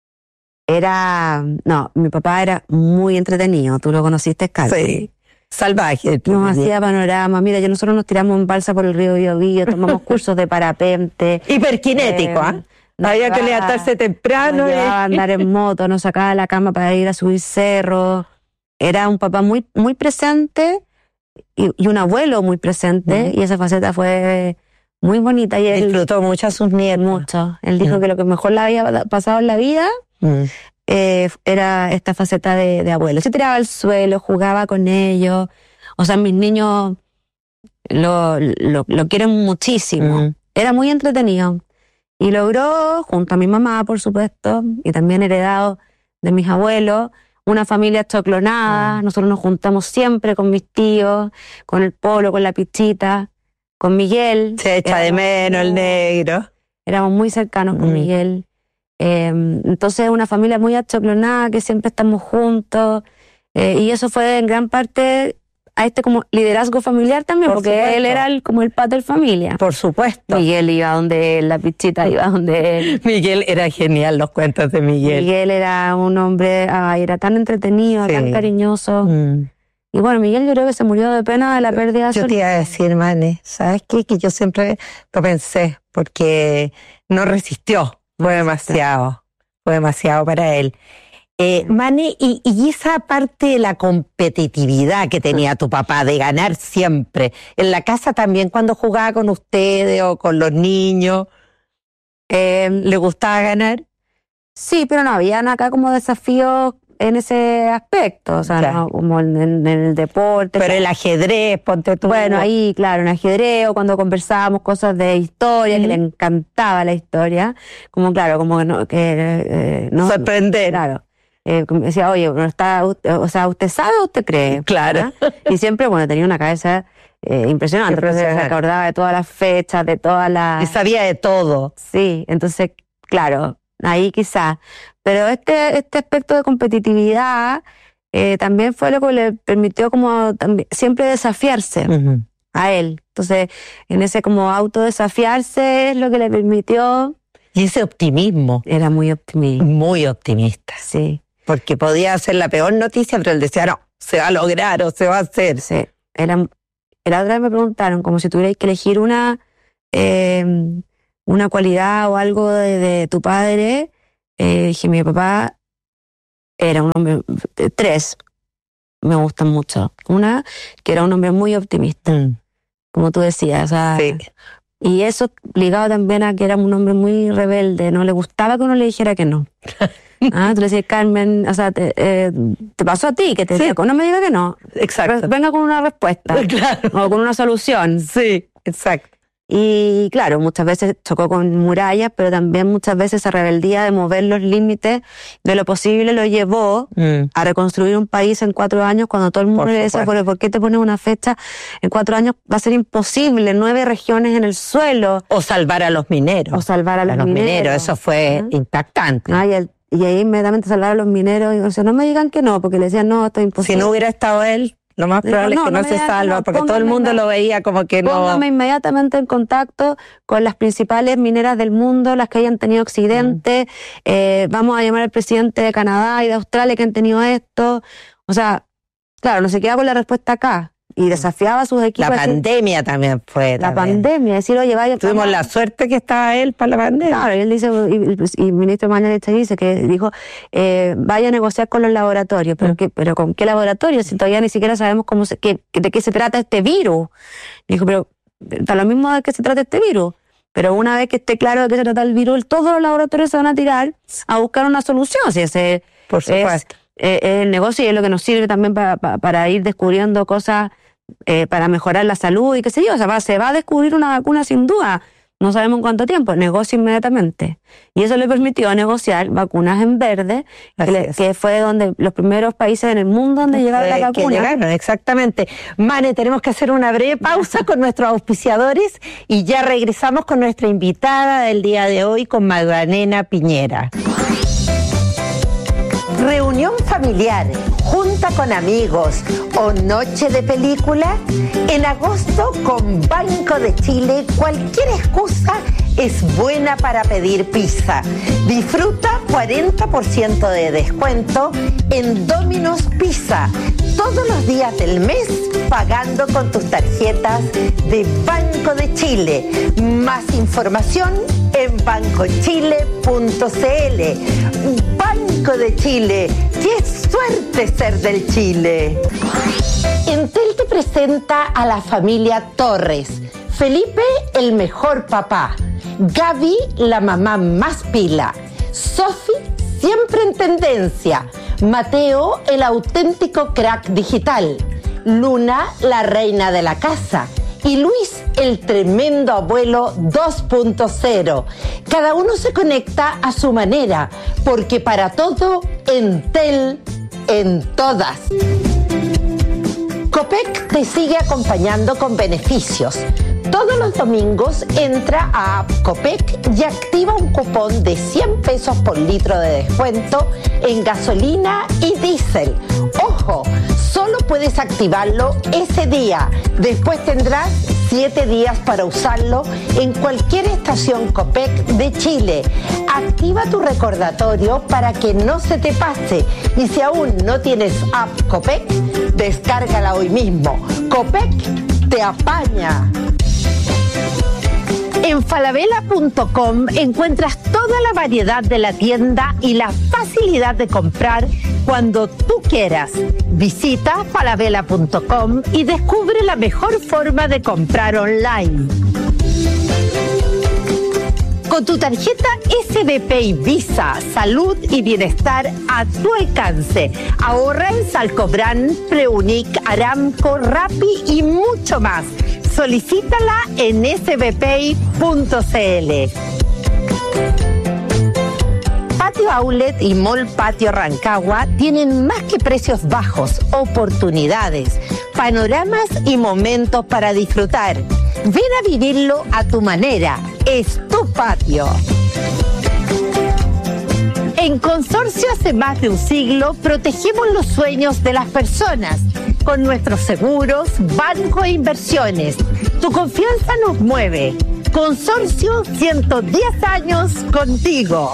Era, no, mi papá era muy entretenido, tú lo conociste casi. Sí, salvaje. Nos hacía panorama, mira, yo nosotros nos tiramos en balsa por el río Biobío, tomamos cursos de parapente. Hiperkinético, ¿ah? ¿eh? Había que levantarse temprano. Nos llevaba a andar en moto, nos sacaba de la cama para ir a subir cerros. Era un papá muy, muy presente y, y un abuelo muy presente, mm. y esa faceta fue muy bonita. Y él disfrutó mucho a sus nietos. Mucho. Él dijo mm. que lo que mejor le había pasado en la vida mm. eh, era esta faceta de, de abuelo. Se tiraba al suelo, jugaba con ellos. O sea, mis niños lo, lo, lo quieren muchísimo. Mm. Era muy entretenido. Y logró, junto a mi mamá, por supuesto, y también heredado de mis abuelos, una familia choclonada. Mm. Nosotros nos juntamos siempre con mis tíos, con el Polo, con la Pichita, con Miguel. Se echa de menos el negro. Éramos muy cercanos con mm. Miguel. Eh, entonces, una familia muy achoclonada, que siempre estamos juntos. Eh, y eso fue en gran parte a este como liderazgo familiar también, por porque supuesto. Él era el, como el pater familia. Por supuesto. Miguel iba donde él, la Pichita iba donde él. Miguel era genial, los cuentos de Miguel. Miguel era un hombre, ay, era tan entretenido, sí. tan cariñoso. Mm. Y bueno, Miguel yo creo que se murió de pena de la pérdida de su... Yo te iba a decir, Mane, ¿sabes qué? Que yo siempre lo pensé, porque no resistió. Fue demasiado, fue demasiado para él. Eh, Mane, y, y esa parte de la competitividad que tenía tu papá, de ganar siempre, en la casa también cuando jugaba con ustedes o con los niños, eh, ¿le gustaba ganar? Sí, pero no, habían acá como desafíos en ese aspecto, o sea, Claro. no, como en, en- en el deporte. Pero o sea, el ajedrez, ponte tú. Bueno, ahí, claro, en ajedrez o cuando conversábamos cosas de historia, que Ujú. le encantaba la historia, como claro, como que no, que eh, no sorprender. Claro. Eh, como decía, oye, pero está, usted- o sea, ¿usted sabe o usted cree? Claro. ¿Ah? Y siempre, bueno, tenía una cabeza eh, impresionante, entonces se Impresionante. acordaba de todas las fechas, de todas las... Y sabía de todo. Sí, entonces, claro, ahí quizás. Pero este, este aspecto de competitividad eh, también fue lo que le permitió como también, siempre desafiarse Ujú. a él. Entonces, en ese como autodesafiarse es lo que le permitió... Y ese optimismo. Era muy optimista. Muy optimista. Sí. Porque podía ser la peor noticia, pero él decía, no, se va a lograr o se va a hacer. Sí. Era, la otra vez me preguntaron como si tuvierais que elegir una, eh, una cualidad o algo de, de tu padre. Eh, dije, mi papá era un hombre, eh, tres me gustan mucho. Una, que era un hombre muy optimista, Mm. como tú decías. O sea, Sí. y eso ligado también a que era un hombre muy rebelde, no le gustaba que uno le dijera que no. Ah, tú le decías, Carmen, o sea, te, eh, te pasó a ti, que te Sí. decía, no me diga que no. Exacto. Venga con una respuesta. Claro. O con una solución. Sí, exacto. Y claro, muchas veces chocó con murallas, pero también muchas veces esa rebeldía de mover los límites de lo posible lo llevó Mm. a reconstruir un país en cuatro años cuando todo el mundo Por le decía, supuesto. "¿Pero ¿por qué te pones una fecha? En cuatro años va a ser imposible, nueve regiones en el suelo. O salvar a los mineros. O salvar a los, mineros. Eso fue ¿Ah? impactante. Ah, y, el- y ahí inmediatamente salvar a los mineros. Y, o sea, no me digan que no, porque le decían, no, esto es Si imposible. no hubiera estado él, lo más Digo, probable no, es que no no, me se digan que salva, no, porque todo el póngame mundo la- lo veía como que no. Póngame inmediatamente en contacto con las principales mineras del mundo, las que hayan tenido accidentes. Eh, vamos a llamar al presidente de Canadá y de Australia que han tenido esto. O sea, claro, no se queda con la respuesta acá. Y desafiaba a sus equipos. La a decir- pandemia también fue. La también. pandemia, decir, oye, vaya. Tuvimos vamos- la suerte que estaba él para la pandemia. Claro, y él dice, y, y- y el ministro Mañalich dice que dijo, eh, vaya a negociar con los laboratorios. ¿Pero, qué, pero con qué laboratorios? Si todavía ni siquiera sabemos cómo se, qué, de qué se trata este virus. Dijo, pero está lo mismo de qué se trata este virus. Pero una vez que esté claro de qué se trata el virus, todos los laboratorios se van a tirar a buscar una solución. Si ese Por supuesto. es eh, el negocio y es lo que nos sirve también para, para, para ir descubriendo cosas eh, para mejorar la salud y qué sé yo. O sea, va- se va a descubrir una vacuna sin duda. No sabemos en cuánto tiempo. Negocia inmediatamente. Y eso le permitió negociar vacunas en verde, que, Así le- es. que fue donde los primeros países en el mundo donde llegaron Eh, las que vacunas. llegaron, exactamente. Mane, tenemos que hacer una breve pausa con nuestros auspiciadores y ya regresamos con nuestra invitada del día de hoy, con Magdalena Piñera. Reunión familiar, junta con amigos o noche de película. En agosto con Banco de Chile cualquier excusa es buena para pedir pizza. Disfruta cuarenta por ciento de descuento en Domino's Pizza todos los días del mes pagando con tus tarjetas de Banco de Chile. Más información en banco chile punto c l. Banco de Chile, qué suerte ser del Chile. Entel te presenta a la familia Torres. Felipe, el mejor papá. Gaby, la mamá más pila. Sofi, siempre en tendencia. Mateo, el auténtico crack digital. Luna, la reina de la casa. Y Luis, el tremendo abuelo dos punto cero. Cada uno se conecta a su manera, porque para todo, Entel en todas. Copec te sigue acompañando con beneficios. Todos los domingos entra a App Copec y activa un cupón de cien pesos por litro de descuento en gasolina y diésel. ¡Ojo! Solo puedes activarlo ese día. Después tendrás siete días para usarlo en cualquier estación Copec de Chile. Activa tu recordatorio para que no se te pase. Y si aún no tienes App Copec, descárgala hoy mismo. Copec te apaña. En falabella punto com encuentras toda la variedad de la tienda y la facilidad de comprar cuando tú quieras. Visita falabella punto com y descubre la mejor forma de comprar online. Con tu tarjeta S B P y Visa, salud y bienestar a tu alcance. Ahorra en Salcobrand, Preunic, Aramco, Rappi y mucho más. Solicítala en s b p punto c l. Patio Outlet y Mall Patio Rancagua tienen más que precios bajos, oportunidades, panoramas y momentos para disfrutar. Ven a vivirlo a tu manera. Es tu patio. En Consorcio hace más de un siglo protegemos los sueños de las personas con nuestros seguros, banco e inversiones. Tu confianza nos mueve. Consorcio, ciento diez años contigo.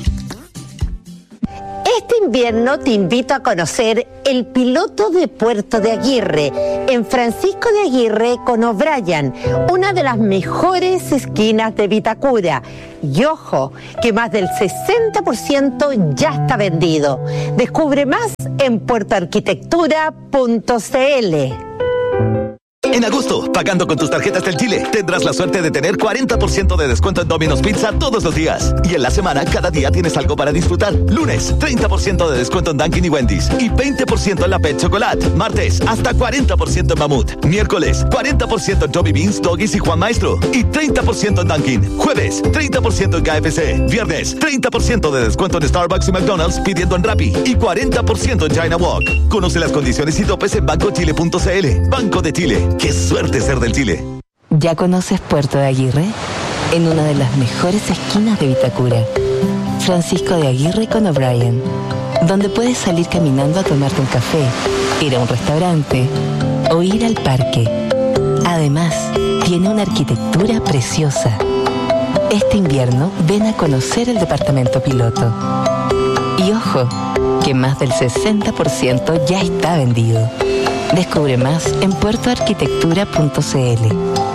Este invierno te invito a conocer el piloto de Puerto de Aguirre, en Francisco de Aguirre con O'Brien, una de las mejores esquinas de Vitacura. Y ojo, que más del sesenta por ciento ya está vendido. Descubre más en puerto arquitectura punto c l. En agosto, pagando con tus tarjetas del Chile, tendrás la suerte de tener cuarenta por ciento de descuento en Domino's Pizza todos los días. Y en la semana, cada día tienes algo para disfrutar. Lunes, treinta por ciento de descuento en Dunkin' y Wendy's. Y veinte por ciento en la Pet Chocolate. Martes, hasta cuarenta por ciento en Mamut. Miércoles, cuarenta por ciento en Joby Beans, Doggies y Juan Maestro. Y treinta por ciento en Dunkin'. Jueves, treinta por ciento en K F C. Viernes, treinta por ciento de descuento en Starbucks y McDonald's pidiendo en Rappi. Y cuarenta por ciento en China Walk. Conoce las condiciones y topes en banco chile punto c l. Banco de Chile. ¡Qué suerte ser del Chile! ¿Ya conoces Puerto de Aguirre? En una de las mejores esquinas de Vitacura. Francisco de Aguirre con O'Brien, donde puedes salir caminando a tomarte un café, ir a un restaurante o ir al parque. Además, tiene una arquitectura preciosa. Este invierno ven a conocer el departamento piloto. Y ojo, que más del sesenta por ciento ya está vendido. Descubre más en puerto arquitectura punto c l.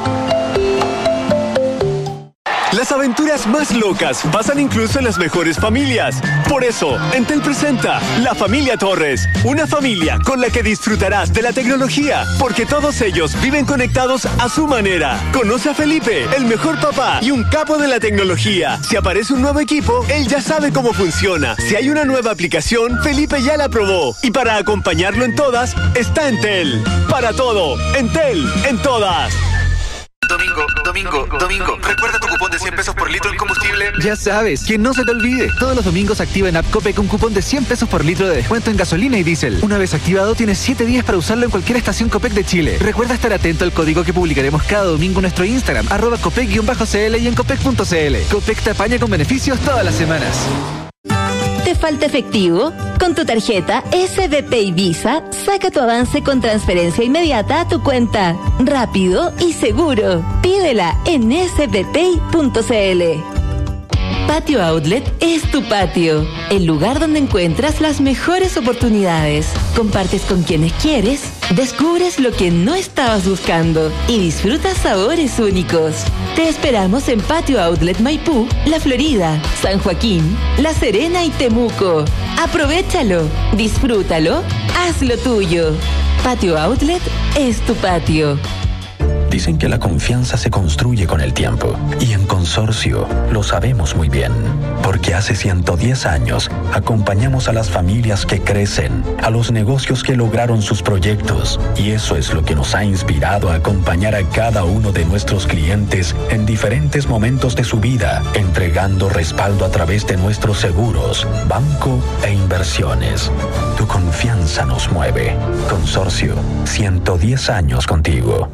Las aventuras más locas pasan incluso en las mejores familias. Por eso, Entel presenta La Familia Torres, una familia con la que disfrutarás de la tecnología, porque todos ellos viven conectados a su manera. Conoce a Felipe, el mejor papá y un capo de la tecnología. Si aparece un nuevo equipo, él ya sabe cómo funciona. Si hay una nueva aplicación, Felipe ya la probó. Y para acompañarlo en todas, está Entel. Para todo, Entel, en todas. Domingo, domingo, domingo. Recuerda tu cupón de cien pesos por litro en combustible. Ya sabes, que no se te olvide. Todos los domingos activa en App Copec un cupón de cien pesos por litro de descuento en gasolina y diésel. Una vez activado, tienes siete días para usarlo en cualquier estación Copec de Chile. Recuerda estar atento al código que publicaremos cada domingo en nuestro Instagram, arroba copec-cl y en copec punto c l. Copec te apaña con beneficios todas las semanas. ¿Te falta efectivo? Con tu tarjeta S B P y Visa, saca tu avance con transferencia inmediata a tu cuenta. Rápido y seguro. Pídela en s b p punto c l. Patio Outlet es tu patio, el lugar donde encuentras las mejores oportunidades. Compartes con quienes quieres, descubres lo que no estabas buscando y disfrutas sabores únicos. Te esperamos en Patio Outlet Maipú, La Florida, San Joaquín, La Serena y Temuco. Aprovéchalo, disfrútalo, hazlo tuyo. Patio Outlet es tu patio. Dicen que la confianza se construye con el tiempo y en Consorcio lo sabemos muy bien, porque hace ciento diez años acompañamos a las familias que crecen, a los negocios que lograron sus proyectos, y eso es lo que nos ha inspirado a acompañar a cada uno de nuestros clientes en diferentes momentos de su vida, entregando respaldo a través de nuestros seguros, banco e inversiones. Tu confianza nos mueve. Consorcio, ciento diez años contigo.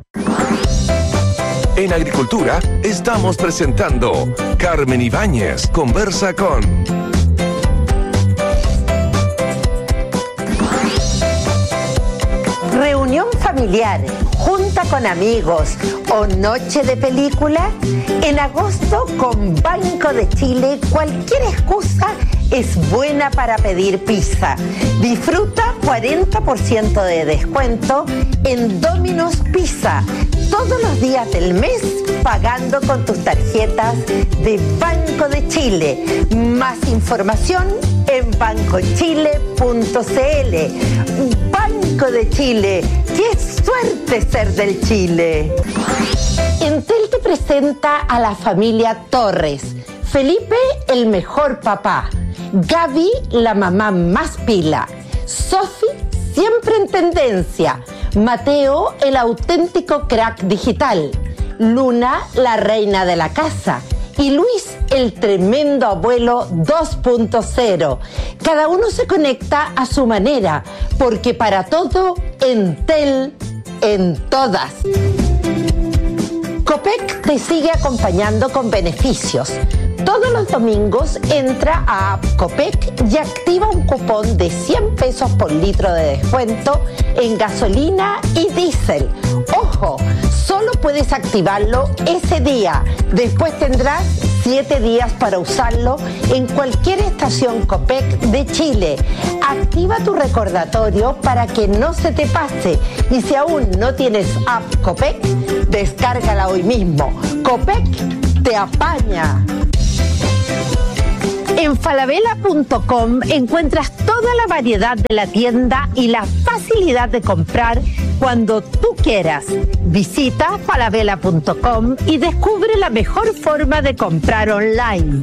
En Agricultura estamos presentando Carmen Ibáñez conversa con... Reunión familiar, junta con amigos o noche de película. En agosto con Banco de Chile, cualquier excusa es buena para pedir pizza. Disfruta cuarenta por ciento de descuento en Domino's Pizza todos los días del mes pagando con tus tarjetas de Banco de Chile. Más información en banco chile punto c l. Banco de Chile, qué suerte ser del Chile. Entel te presenta a la familia Torres. Felipe, el mejor papá. Gaby, la mamá más pila. Sofi, siempre en tendencia. Mateo, el auténtico crack digital. Luna, la reina de la casa. Y Luis, el tremendo abuelo dos punto cero. Cada uno se conecta a su manera, porque para todo, Entel en todas. Copec te sigue acompañando con beneficios. Todos los domingos entra a App Copec y activa un cupón de cien pesos por litro de descuento en gasolina y diésel. ¡Ojo! Solo puedes activarlo ese día. Después tendrás siete días para usarlo en cualquier estación Copec de Chile. Activa tu recordatorio para que no se te pase. Y si aún no tienes App Copec, descárgala hoy mismo. Copec te apaña. En falabella punto com encuentras toda la variedad de la tienda y la facilidad de comprar cuando tú quieras. Visita falabella punto com y descubre la mejor forma de comprar online.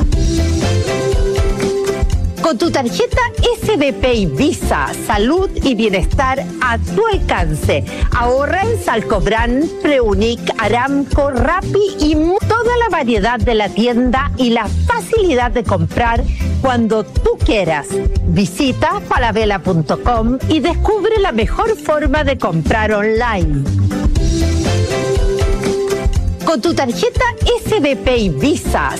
Con tu tarjeta S B P y Visa, salud y bienestar a tu alcance. Ahorra en Salcobran, Preunic, Aramco, Rappi y toda la variedad de la tienda y la facilidad de comprar cuando tú quieras. Visita falabella punto com y descubre la mejor forma de comprar online. Con tu tarjeta S B P y Visa,